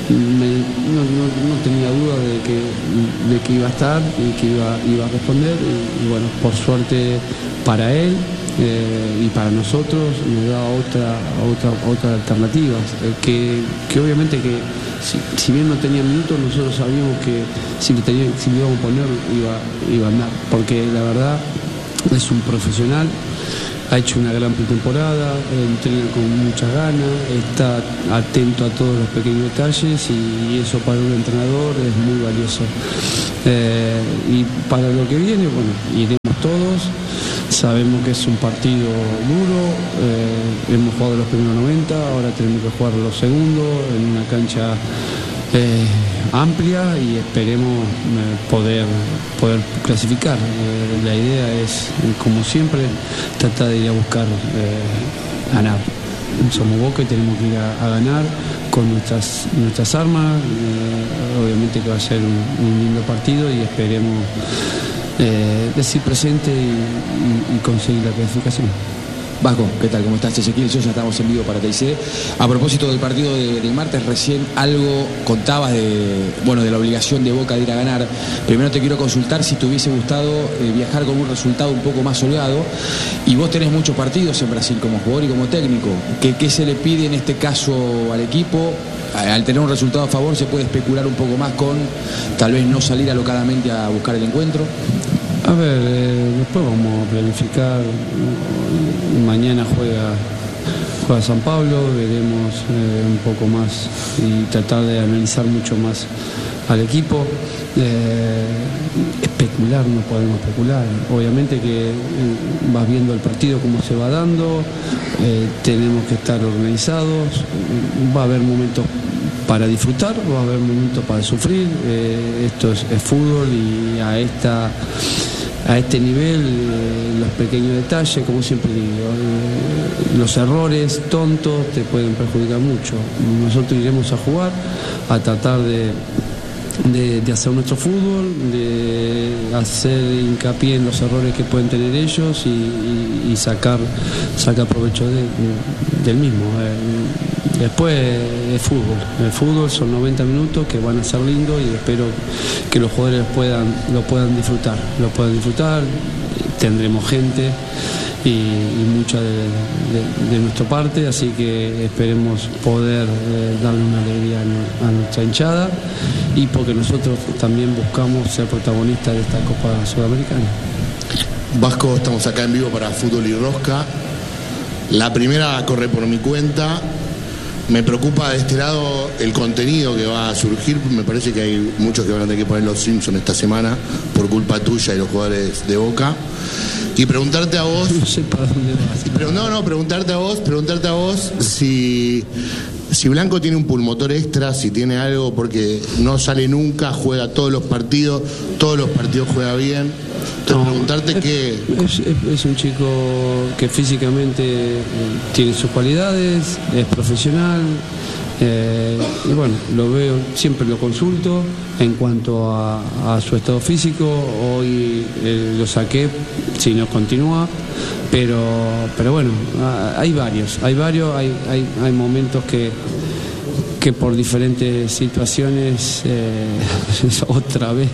me, no, no, no tenía duda de que, de que iba a estar y que iba, iba a responder y, y bueno, por suerte para él eh, y para nosotros nos da otra, otra, otra alternativa, eh, que, que obviamente que si, si bien no tenía minutos, nosotros sabíamos que si le, tenía, si le íbamos a poner iba, iba a andar, porque la verdad es un profesional. Ha hecho una gran pretemporada, entrena con muchas ganas, está atento a todos los pequeños detalles y eso para un entrenador es muy valioso. Eh, y para lo que viene, bueno, iremos todos, sabemos que es un partido duro, eh, hemos jugado los primeros noventa, ahora tenemos que jugar los segundos en una cancha eh, amplia y esperemos eh, poder, poder clasificar. Eh, la idea es, como siempre, tratar de ir a buscar eh, ganar. Somos Boca y tenemos que ir a, a ganar con nuestras, nuestras armas. Eh, obviamente que va a ser un, un lindo partido y esperemos eh, decir presente y, y, y conseguir la clasificación. Vasco, ¿qué tal? ¿Cómo estás? Ezequiel, yo ya estamos en vivo para T I C. A propósito del partido de, del martes, recién algo contabas de, bueno, de la obligación de Boca de ir a ganar. Primero te quiero consultar si te hubiese gustado eh, viajar con un resultado un poco más holgado. Y vos tenés muchos partidos en Brasil como jugador y como técnico. ¿Qué, qué se le pide en este caso al equipo? Al tener un resultado a favor, ¿se puede especular un poco más con tal vez no salir alocadamente a buscar el encuentro? A ver, eh, después vamos a planificar. Mañana juega, juega San Pablo, veremos eh, un poco más y tratar de analizar mucho más al equipo. Eh, especular, no podemos especular. Obviamente que eh, vas viendo el partido cómo se va dando, eh, tenemos que estar organizados, va a haber momentos para disfrutar, va a haber momentos para sufrir. Eh, esto es, es fútbol y a esta a este nivel eh, los pequeños detalles, como siempre digo, eh, los errores tontos te pueden perjudicar mucho. Nosotros iremos a jugar, a tratar de, de, de hacer nuestro fútbol, de hacer hincapié en los errores que pueden tener ellos y, y, y sacar, sacar provecho de, de, del mismo. Eh, Después es fútbol. El fútbol son noventa minutos que van a ser lindos y espero que los jugadores puedan, lo puedan disfrutar. Lo puedan disfrutar, tendremos gente y, y mucha de, de, de nuestra parte, así que esperemos poder eh, darle una alegría a, a nuestra hinchada y porque nosotros también buscamos ser protagonistas de esta Copa Sudamericana. Vasco, estamos acá en vivo para Fútbol y Rosca. La primera corre por mi cuenta. Me preocupa de este lado el contenido que va a surgir. Me parece que hay muchos que van a tener que poner los Simpsons esta semana por culpa tuya y los jugadores de Boca. Y preguntarte a vos. No sé para dónde vas. Pero no, no, preguntarte a vos, preguntarte a vos si, si Blanco tiene un pulmotor extra, si tiene algo, porque no sale nunca, juega todos los partidos, todos los partidos juega bien. Entonces, no, preguntarte es, qué. Es, es, es un chico que físicamente eh, tiene sus cualidades, es profesional. Eh, y bueno, lo veo, siempre lo consulto en cuanto a, a su estado físico. Hoy eh, lo saqué si no continúa, pero pero bueno, hay varios, hay varios, hay, hay, hay momentos que que por diferentes situaciones eh, otra vez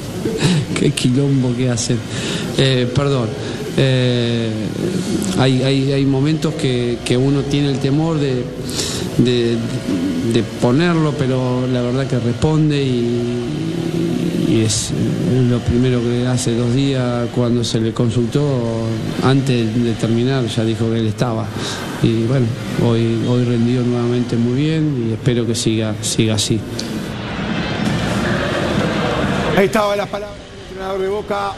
qué quilombo que hacen, eh, perdón. Eh, hay, hay, hay momentos que, que uno tiene el temor de, de, de ponerlo, pero la verdad que responde y, y es lo primero que hace dos días cuando se le consultó, antes de terminar ya dijo que él estaba. Y bueno, hoy, hoy rendió nuevamente muy bien y espero que siga, siga así. Ahí estaban las palabras del entrenador de Boca.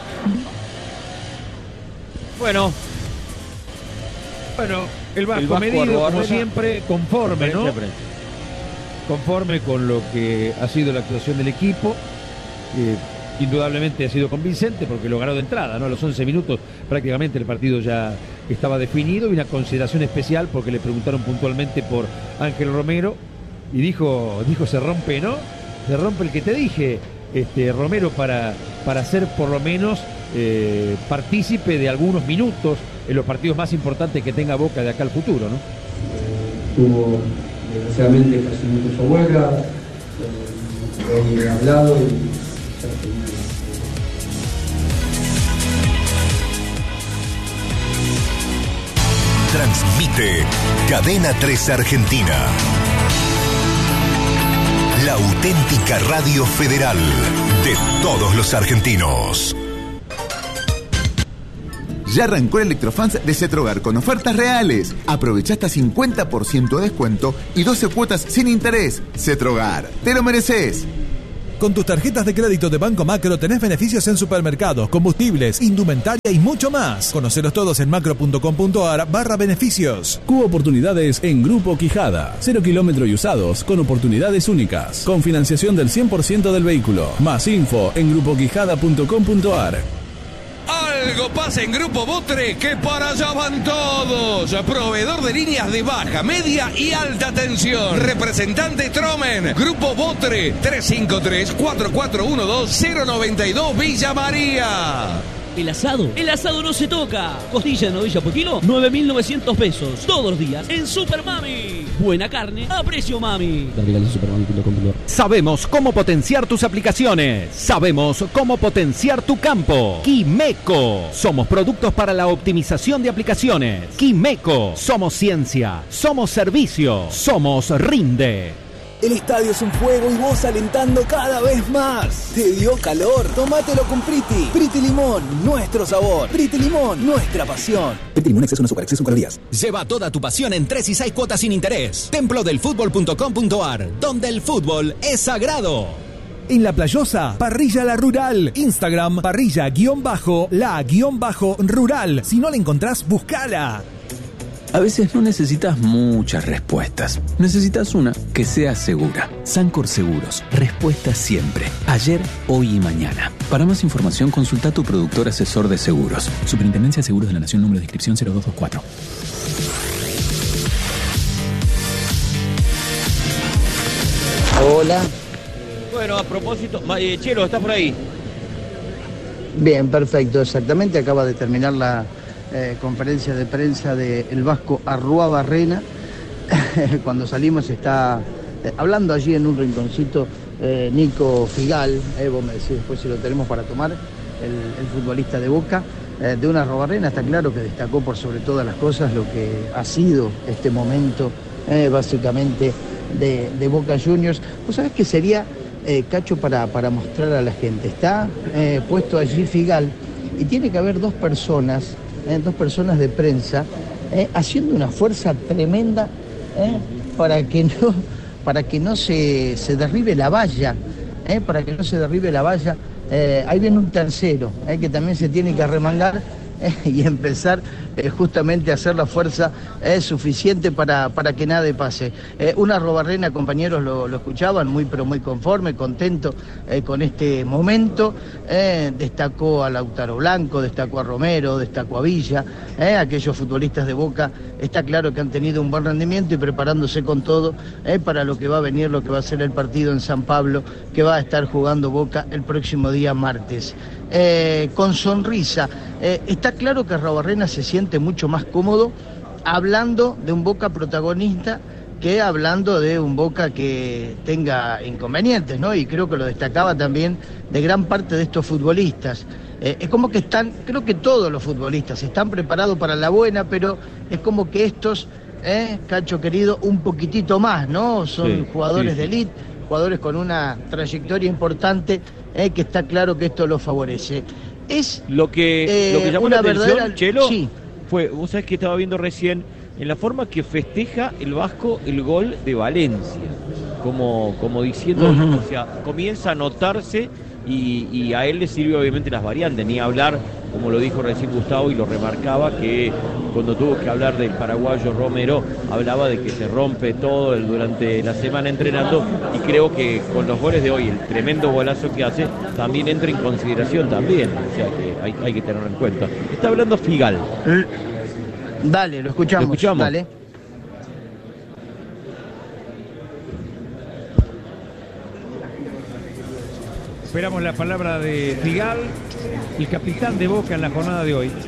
Bueno, bueno, el Vasco, el Vasco medido, Arrobarrena, como siempre, conforme, ¿no? Conforme con lo que ha sido la actuación del equipo. Eh, indudablemente ha sido convincente porque lo ganó de entrada, ¿no? A los once minutos prácticamente el partido ya estaba definido y una consideración especial porque le preguntaron puntualmente por Ángel Romero y dijo, dijo se rompe, ¿no? Se rompe el que te dije, este Romero, para, para ser por lo menos Eh, partícipe de algunos minutos en los partidos más importantes que tenga Boca de acá al futuro, ¿no? Tuvo desgraciadamente casi mucho su huelga, He hablado y... Transmite Cadena tres Argentina. La auténtica radio federal de todos los argentinos. Ya arrancó el Electrofans de Cetrogar con ofertas reales. Aprovecha hasta cincuenta por ciento de descuento y doce cuotas sin interés. Cetrogar, te lo mereces. Con tus tarjetas de crédito de Banco Macro tenés beneficios en supermercados, combustibles, indumentaria y mucho más. Conocelos todos en macro.com.ar barra beneficios. Cubo oportunidades en Grupo Quijada. Cero kilómetro y usados con oportunidades únicas. Con financiación del cien por ciento del vehículo. Más info en grupo quijada punto com punto ar. Algo pasa en Grupo Botre que para allá van todos. Proveedor de líneas de baja, media y alta tensión. Representante Tromen. Grupo Botre tres cinco tres, cuatro cuatro uno dos, cero nueve dos Villa María. El asado, el asado no se toca. Costilla de novilla por kilo, nueve mil novecientos pesos. Todos los días en Super Mami. Buena carne a precio mami. Sabemos cómo potenciar tus aplicaciones. Sabemos cómo potenciar tu campo. Quimeco. Somos productos para la optimización de aplicaciones. Quimeco. Somos ciencia. Somos servicio. Somos Rinde. El estadio es un fuego y vos alentando cada vez más. ¿Te dio calor? Tómatelo con Priti. Priti Limón, nuestro sabor. Priti Limón, nuestra pasión. Priti Limón Exceso, no azúcar, exceso en calorías. Lleva toda tu pasión en tres y seis cuotas sin interés. templo del fútbol punto com punto ar, donde el fútbol es sagrado. En La Playosa, Parrilla La Rural. Instagram, parrilla-la-rural. Si no la encontrás, buscala. A veces no necesitas muchas respuestas. Necesitas una que sea segura. Sancor Seguros. Respuesta siempre. Ayer, hoy y mañana. Para más información, consulta a tu productor asesor de seguros. Superintendencia de Seguros de la Nación, número de inscripción cero dos dos cuatro. Hola. Bueno, a propósito, eh, Chelo, ¿estás por ahí? Bien, perfecto, exactamente. Acaba de terminar la eh, conferencia de prensa del Vasco Arruabarrena. Cuando salimos está eh, hablando allí en un rinconcito eh, Nico Figal, eh, vos me decís después si lo tenemos para tomar, el, el futbolista de Boca, eh, de una Arruabarrena. Está claro que destacó por sobre todas las cosas lo que ha sido este momento, eh, básicamente, de, de Boca Juniors. ¿Vos sabés qué sería, eh, Cacho, para, para mostrar a la gente? Está eh, puesto allí Figal y tiene que haber dos personas, eh, dos personas de prensa, eh, haciendo una fuerza tremenda eh, para que no, para que no se, se derribe la valla, eh, para que no se derribe la valla. Eh, ahí viene un tercero, eh, que también se tiene que arremangar eh, y empezar eh, justamente a hacer la fuerza eh, suficiente para, para que nada pase. Eh, una Arruabarrena, compañeros, lo, lo escuchaban, muy pero muy conforme, contento eh, con este momento. Eh, destacó a Lautaro Blanco, destacó a Romero, destacó a Villa, eh, aquellos futbolistas de Boca. Está claro que han tenido un buen rendimiento y preparándose con todo eh, para lo que va a venir, lo que va a ser el partido en San Pablo, que va a estar jugando Boca el próximo día martes. Eh, con sonrisa. Eh, está claro que Arruabarrena se siente mucho más cómodo hablando de un Boca protagonista que hablando de un Boca que tenga inconvenientes, ¿no? Y creo que lo destacaba también de gran parte de estos futbolistas. Eh, es como que están, creo que todos los futbolistas están preparados para la buena, pero es como que estos, eh, Cacho querido, un poquitito más, ¿no? Son sí, jugadores sí, sí. de élite, jugadores con una trayectoria importante, eh, que está claro que esto los favorece. Es lo que, eh, lo que llamó una la atención, verdadera... Chelo, sí. fue, vos sabés que estaba viendo recién, en la forma que festeja el Vasco el gol de Valencia, como, como diciendo, uh-huh. o sea, comienza a notarse y, y a él le sirve obviamente las variantes, ni hablar, como lo dijo recién Gustavo y lo remarcaba, que cuando tuvo que hablar del paraguayo Romero, hablaba de que se rompe todo el, durante la semana entrenando, y creo que con los goles de hoy, el tremendo golazo que hace, también entra en consideración también, o sea que hay, hay que tenerlo en cuenta. Está hablando Figal. Dale, lo escuchamos. Lo escuchamos. Dale. Esperamos la palabra de Figal, el capitán de Boca en la jornada de hoy.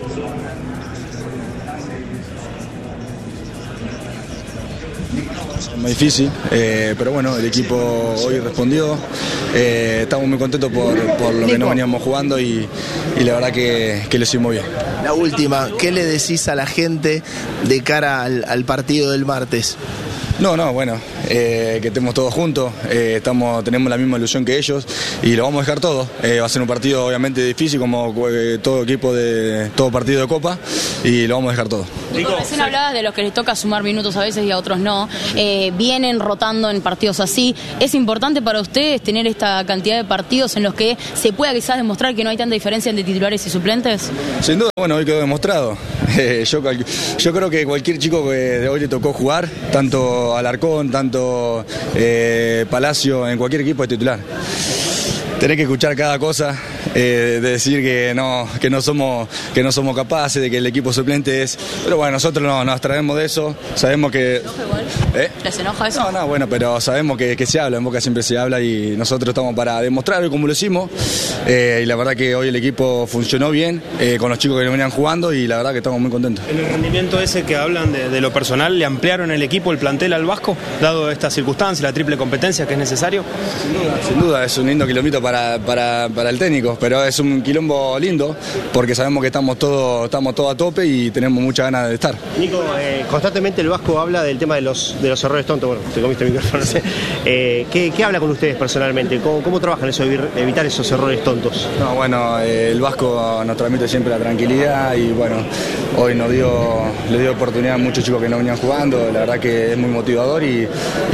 Muy difícil, eh, pero bueno, el equipo hoy respondió. Eh, estamos muy contentos por, por lo que nos veníamos jugando y, y la verdad que, que lo hicimos bien. La última, ¿qué le decís a la gente de cara al, al partido del martes? No, no, bueno, eh, que estemos todos juntos, eh, estamos, tenemos la misma ilusión que ellos y lo vamos a dejar todo. Eh, va a ser un partido obviamente difícil como eh, todo equipo de todo partido de Copa y lo vamos a dejar todo. Nico, recién hablabas de los que les toca sumar minutos a veces y a otros no. Eh, vienen rotando en partidos así. ¿Es importante para ustedes tener esta cantidad de partidos en los que se pueda quizás demostrar que no hay tanta diferencia entre titulares y suplentes? Sin duda, bueno, hoy quedó demostrado. Eh, yo, yo creo que cualquier chico que de hoy le tocó jugar, tanto Alarcón, tanto eh, Palacio, en cualquier equipo es titular. Tenés que escuchar cada cosa, eh, de decir que no, que no somos, que no somos capaces, de que el equipo suplente es. Pero bueno, nosotros no, nos traemos de eso, sabemos que. ¿Eh? ¿Les enoja eso? No, no, bueno, pero sabemos que, que se habla, en Boca siempre se habla y nosotros estamos para demostrar como lo hicimos. Eh, y la verdad que hoy el equipo funcionó bien, eh, con los chicos que venían jugando y la verdad que estamos muy contentos. En el rendimiento ese que hablan de, de lo personal, ¿le ampliaron el equipo, el plantel al Vasco, dado esta circunstancia, la triple competencia que es necesario? Sin duda, sin duda, es un lindo kilómetro para, para, para el técnico, pero es un quilombo lindo porque sabemos que estamos todos estamos todo a tope y tenemos muchas ganas de estar. Nico, eh, constantemente el Vasco habla del tema de los, de los errores tontos. Bueno, te comiste el micrófono, no sé. Eh, ¿qué, ¿Qué habla con ustedes personalmente? ¿Cómo, cómo trabajan eso de evitar esos errores tontos? No, bueno, eh, el Vasco nos transmite siempre la tranquilidad y bueno, hoy nos dio, le dio oportunidad a muchos chicos que no venían jugando, la verdad que es muy motivador y,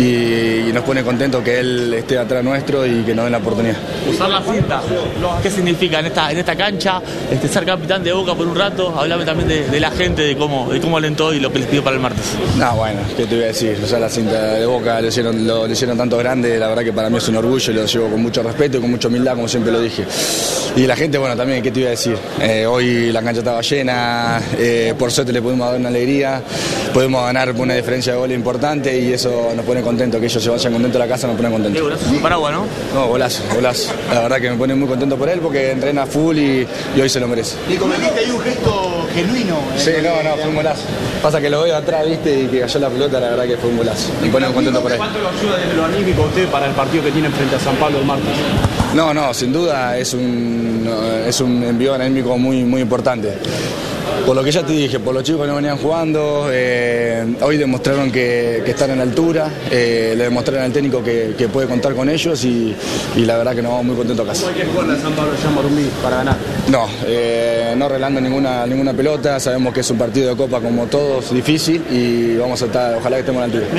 y, y nos pone contentos que él esté atrás nuestro y que nos den la oportunidad. Usar la cinta, ¿qué significa en esta, en esta cancha? Este, ser capitán de Boca por un rato, hablame también de, de la gente, de cómo, de cómo alentó y lo que les pidió para el martes. No, bueno, ¿qué te voy a decir? Usar la cinta de Boca, lo hicieron, lo, lo hicieron tanto grande, la verdad que para mí es un orgullo y lo llevo con mucho respeto y con mucha humildad, como siempre lo dije. Y la gente, bueno, también, ¿qué te iba a decir? Eh, hoy la cancha estaba llena, eh, por suerte le pudimos dar una alegría, podemos ganar una diferencia de gol importante y eso nos pone contentos, que ellos se vayan contentos a la casa, nos pone contentos. Qué golazo, sin paraguas, ¿no? No, golazo, golazo. La verdad que me pone muy contento por él porque entrena full y, y hoy se lo merece. Y cometiste ahí un gesto genuino. ¿eh? Sí, no, no, fue un golazo. Pasa que lo veo atrás, viste, y que cayó la pelota, la verdad que fue un golazo. Me pone contento por él. ¿Cuánto lo ayuda desde lo anímico a usted para el partido que tienen frente a San Pablo el martes? No, no, sin duda es un, es un envío anímico muy, muy importante. Por lo que ya te dije, por los chicos que no venían jugando, eh, hoy demostraron que, que están en la altura, eh, le demostraron al técnico que, que puede contar con ellos y, y la verdad que nos vamos muy contentos a casa. ¿Cómo hay que jugarle a San Pablo ya Morumbí para ganar? No, eh, no arreglando ninguna, ninguna pelota, sabemos que es un partido de Copa como todos, difícil y vamos a estar, ojalá que estemos a la altura.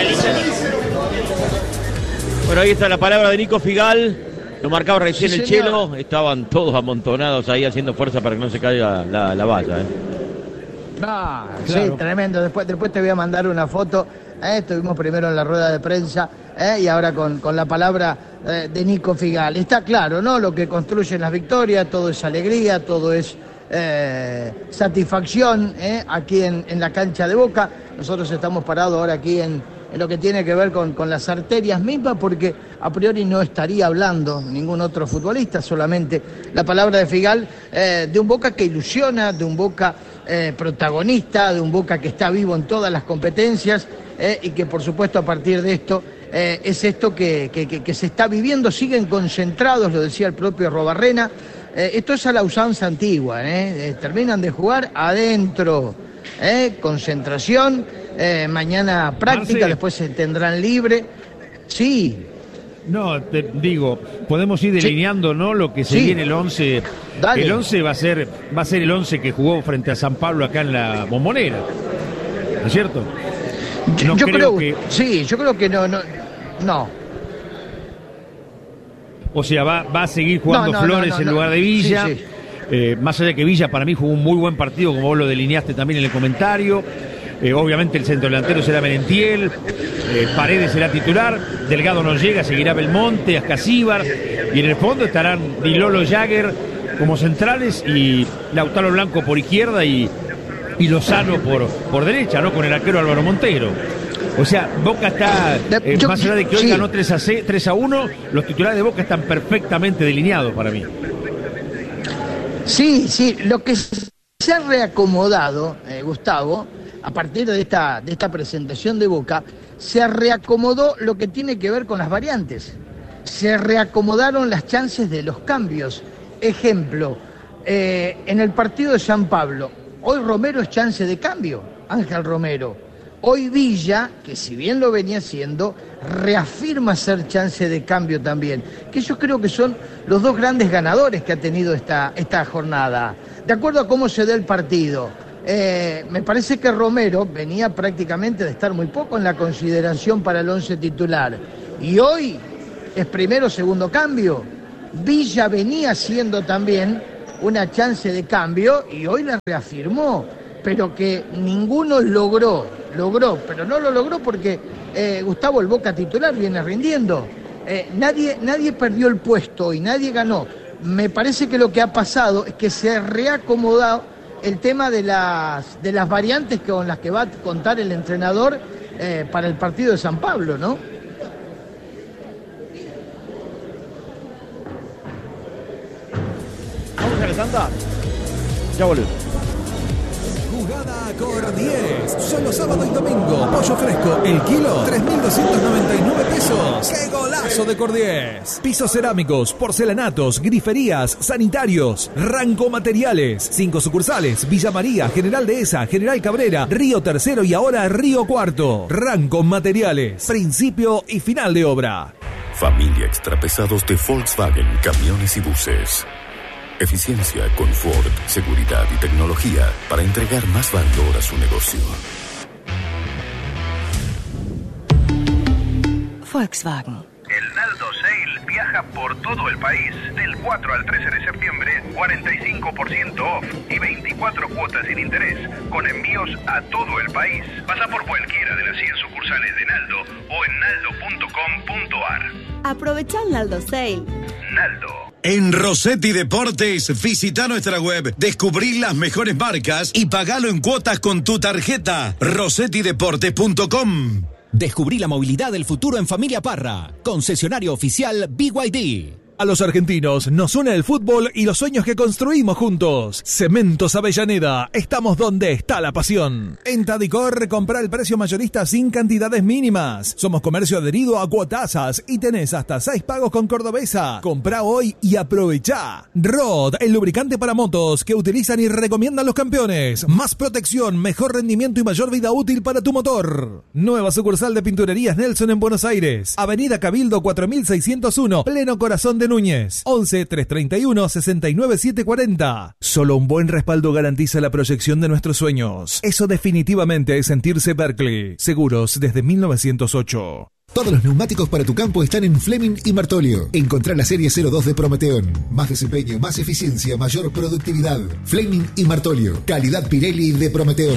Bueno, ahí está la palabra de Nico Figal. Lo marcaba recién Sí, el señor. Chelo, estaban todos amontonados ahí haciendo fuerza para que no se caiga la, la valla. ¿eh? Ah, Claro. Sí, tremendo. Después, después te voy a mandar una foto. Eh, estuvimos primero en la rueda de prensa eh, y ahora con, con la palabra eh, de Nico Figal. Está claro, ¿no? Lo que construyen las victorias, todo es alegría, todo es eh, satisfacción eh, aquí en, en la cancha de Boca. Nosotros estamos parados ahora aquí en, en lo que tiene que ver con, con las arterias mismas, porque a priori no estaría hablando ningún otro futbolista, solamente la palabra de Figal, eh, de un Boca que ilusiona, de un Boca eh, protagonista, de un Boca que está vivo en todas las competencias eh, y que por supuesto a partir de esto eh, es esto que, que, que, que se está viviendo, siguen concentrados, lo decía el propio Robarrena, eh, esto es a la usanza antigua, eh, eh, terminan de jugar adentro, eh, concentración, eh, mañana práctica, Marce. después se tendrán libre, sí. No, te digo, podemos ir delineando, ¿no? Lo que se Sí. viene el once. Dale. El once va a ser va a ser el once que jugó frente a San Pablo acá en la Bombonera. ¿No es cierto? No yo creo, que, sí, yo creo que no, no, no. o sea, va, va a seguir jugando No, no, Flores no, no, en no. lugar de Villa. Sí, sí. Eh, más allá de que Villa para mí jugó un muy buen partido, como vos lo delineaste también en el comentario. Eh, obviamente el centro delantero será Merentiel, eh, Paredes será titular, Delgado no llega, seguirá Belmonte, Ascasíbar, y en el fondo estarán Dilolo, Jagger como centrales y Lautaro Blanco por izquierda y, y Lozano por, por derecha, ¿no? Con el arquero Álvaro Montero. O sea, Boca está, eh, yo- más allá de que hoy sí. ganó tres a uno, los titulares de Boca están perfectamente delineados para mí. Sí, sí, lo que se ha reacomodado, eh, Gustavo, a partir de esta, de esta presentación de Boca, se reacomodó lo que tiene que ver con las variantes. Se reacomodaron las chances de los cambios. Ejemplo, eh, en el partido de San Pablo, hoy Romero es chance de cambio, Ángel Romero. Hoy Villa, que si bien lo venía haciendo, reafirma ser chance de cambio también. Que yo creo que son los dos grandes ganadores que ha tenido esta, esta jornada. De acuerdo a cómo se da el partido, eh, me parece que Romero venía prácticamente de estar muy poco en la consideración para el once titular. Y hoy es primero o segundo cambio. Villa venía siendo también una chance de cambio y hoy la reafirmó, pero que ninguno logró, logró, pero no lo logró porque eh, Gustavo el Boca titular viene rindiendo. Eh, nadie, nadie perdió el puesto y nadie ganó. Me parece que lo que ha pasado es que se ha reacomodado el tema de las, de las variantes con las que va a contar el entrenador eh, para el partido de San Pablo, ¿no? Vamos a la tanda. Ya volvemos. Jugada Cor diez. Solo sábado y domingo. Pollo fresco. El kilo. tres mil doscientos noventa y nueve pesos. ¡Qué golazo de Cor diez! Pisos cerámicos, porcelanatos, griferías, sanitarios. Ranco Materiales. Cinco sucursales. Villa María, General Dehesa, General Cabrera, Río Tercero y ahora Río Cuarto. Ranco Materiales. Principio y final de obra. Familia Extrapesados de Volkswagen Camiones y Buses. Eficiencia, confort, seguridad y tecnología para entregar más valor a su negocio. Volkswagen. El Naldo Sale viaja por todo el país. Del cuatro al trece de septiembre, cuarenta y cinco por ciento off y veinticuatro cuotas sin interés, con envíos a todo el país. Pasa por cualquiera de las cien sucursales de Naldo o en naldo punto com punto ar. Aprovecha el Naldo Sale. Naldo. En Rossetti Deportes, visita nuestra web, descubrí las mejores marcas y pagalo en cuotas con tu tarjeta. rossetti deportes punto com. Descubrí la movilidad del futuro en Familia Parra. Concesionario oficial B Y D. A los argentinos nos une el fútbol y los sueños que construimos juntos. Cementos Avellaneda, estamos donde está la pasión. En Tadicor, compra el precio mayorista sin cantidades mínimas. Somos comercio adherido a Cuotasas y tenés hasta seis pagos con Cordobesa. Comprá hoy y aprovechá. Rod, el lubricante para motos que utilizan y recomiendan los campeones. Más protección, mejor rendimiento y mayor vida útil para tu motor. Nueva sucursal de Pinturerías Nelson en Buenos Aires. Avenida Cabildo cuatro mil seiscientos uno, pleno corazón de Núñez. once, trescientos treinta y uno, sesenta y nueve, setecientos cuarenta. Solo un buen respaldo garantiza la proyección de nuestros sueños. Eso definitivamente es sentirse Berkeley. Seguros desde mil novecientos ocho. Todos los neumáticos para tu campo están en Fleming y Martolio. Encontrá la serie cero dos de Prometeon. Más desempeño, más eficiencia, mayor productividad. Fleming y Martolio. Calidad Pirelli de Prometeon.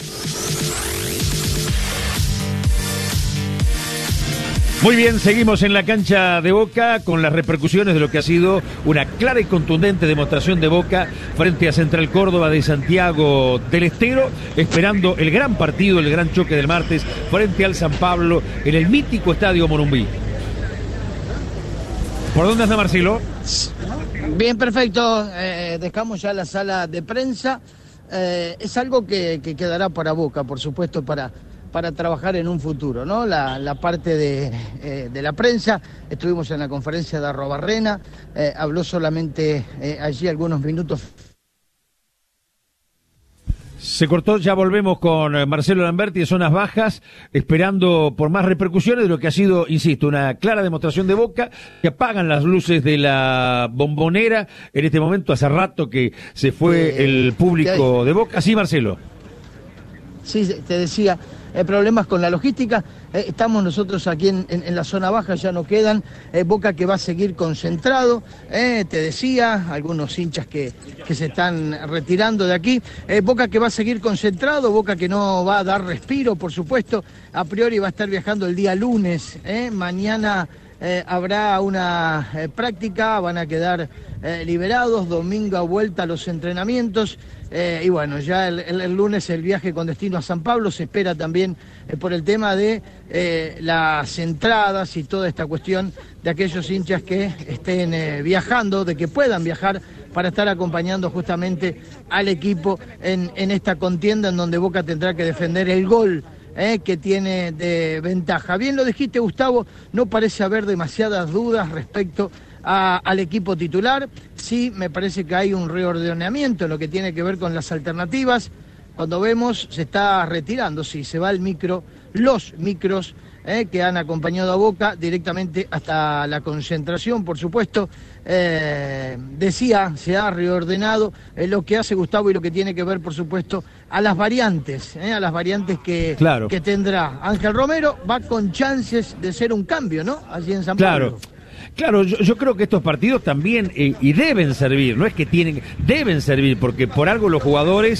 Muy bien, seguimos en la cancha de Boca con las repercusiones de lo que ha sido una clara y contundente demostración de Boca frente a Central Córdoba de Santiago del Estero, esperando el gran partido, el gran choque del martes frente al San Pablo en el mítico Estadio Morumbí. ¿Por dónde anda Marcelo? Bien, perfecto. Eh, dejamos ya la sala de prensa. Eh, es algo que, que quedará para Boca, por supuesto, para... para trabajar en un futuro, ¿no? La, la parte de, eh, de la prensa, estuvimos en la conferencia de Arrobarrena, eh, habló solamente eh, allí algunos minutos. Se cortó, ya volvemos con Marcelo Lamberti de Zonas Bajas, esperando por más repercusiones de lo que ha sido, insisto, una clara demostración de Boca, que apagan las luces de la Bombonera, en este momento hace rato que se fue eh, el público de Boca. Sí, Marcelo. Sí, te decía, eh, problemas con la logística, eh, estamos nosotros aquí en, en, en la zona baja, ya no quedan, eh, Boca que va a seguir concentrado, eh, te decía, algunos hinchas que, que se están retirando de aquí, eh, Boca que va a seguir concentrado, Boca que no va a dar respiro, por supuesto, a priori va a estar viajando el día lunes, eh, mañana... Eh, habrá una eh, práctica, van a quedar eh, liberados, domingo vuelta a los entrenamientos. Eh, y bueno, ya el, el, el lunes el viaje con destino a San Pablo, se espera también eh, por el tema de eh, las entradas y toda esta cuestión de aquellos hinchas que estén eh, viajando, de que puedan viajar para estar acompañando justamente al equipo en, en esta contienda en donde Boca tendrá que defender el gol eh, que tiene de ventaja. Bien lo dijiste, Gustavo, no parece haber demasiadas dudas respecto A, al equipo titular. Sí, me parece que hay un reordenamiento en lo que tiene que ver con las alternativas. Cuando vemos, se está retirando, sí, se va el micro, los micros eh, que han acompañado a Boca directamente hasta la concentración, por supuesto. Eh, decía, se ha reordenado eh, lo que hace Gustavo y lo que tiene que ver, por supuesto, a las variantes, eh, a las variantes que, claro. que tendrá. Ángel Romero va con chances de ser un cambio, ¿no? Allí en San Claro. Pablo. Claro, yo, yo creo que estos partidos también, eh, y deben servir, no es que tienen, deben servir, porque por algo los jugadores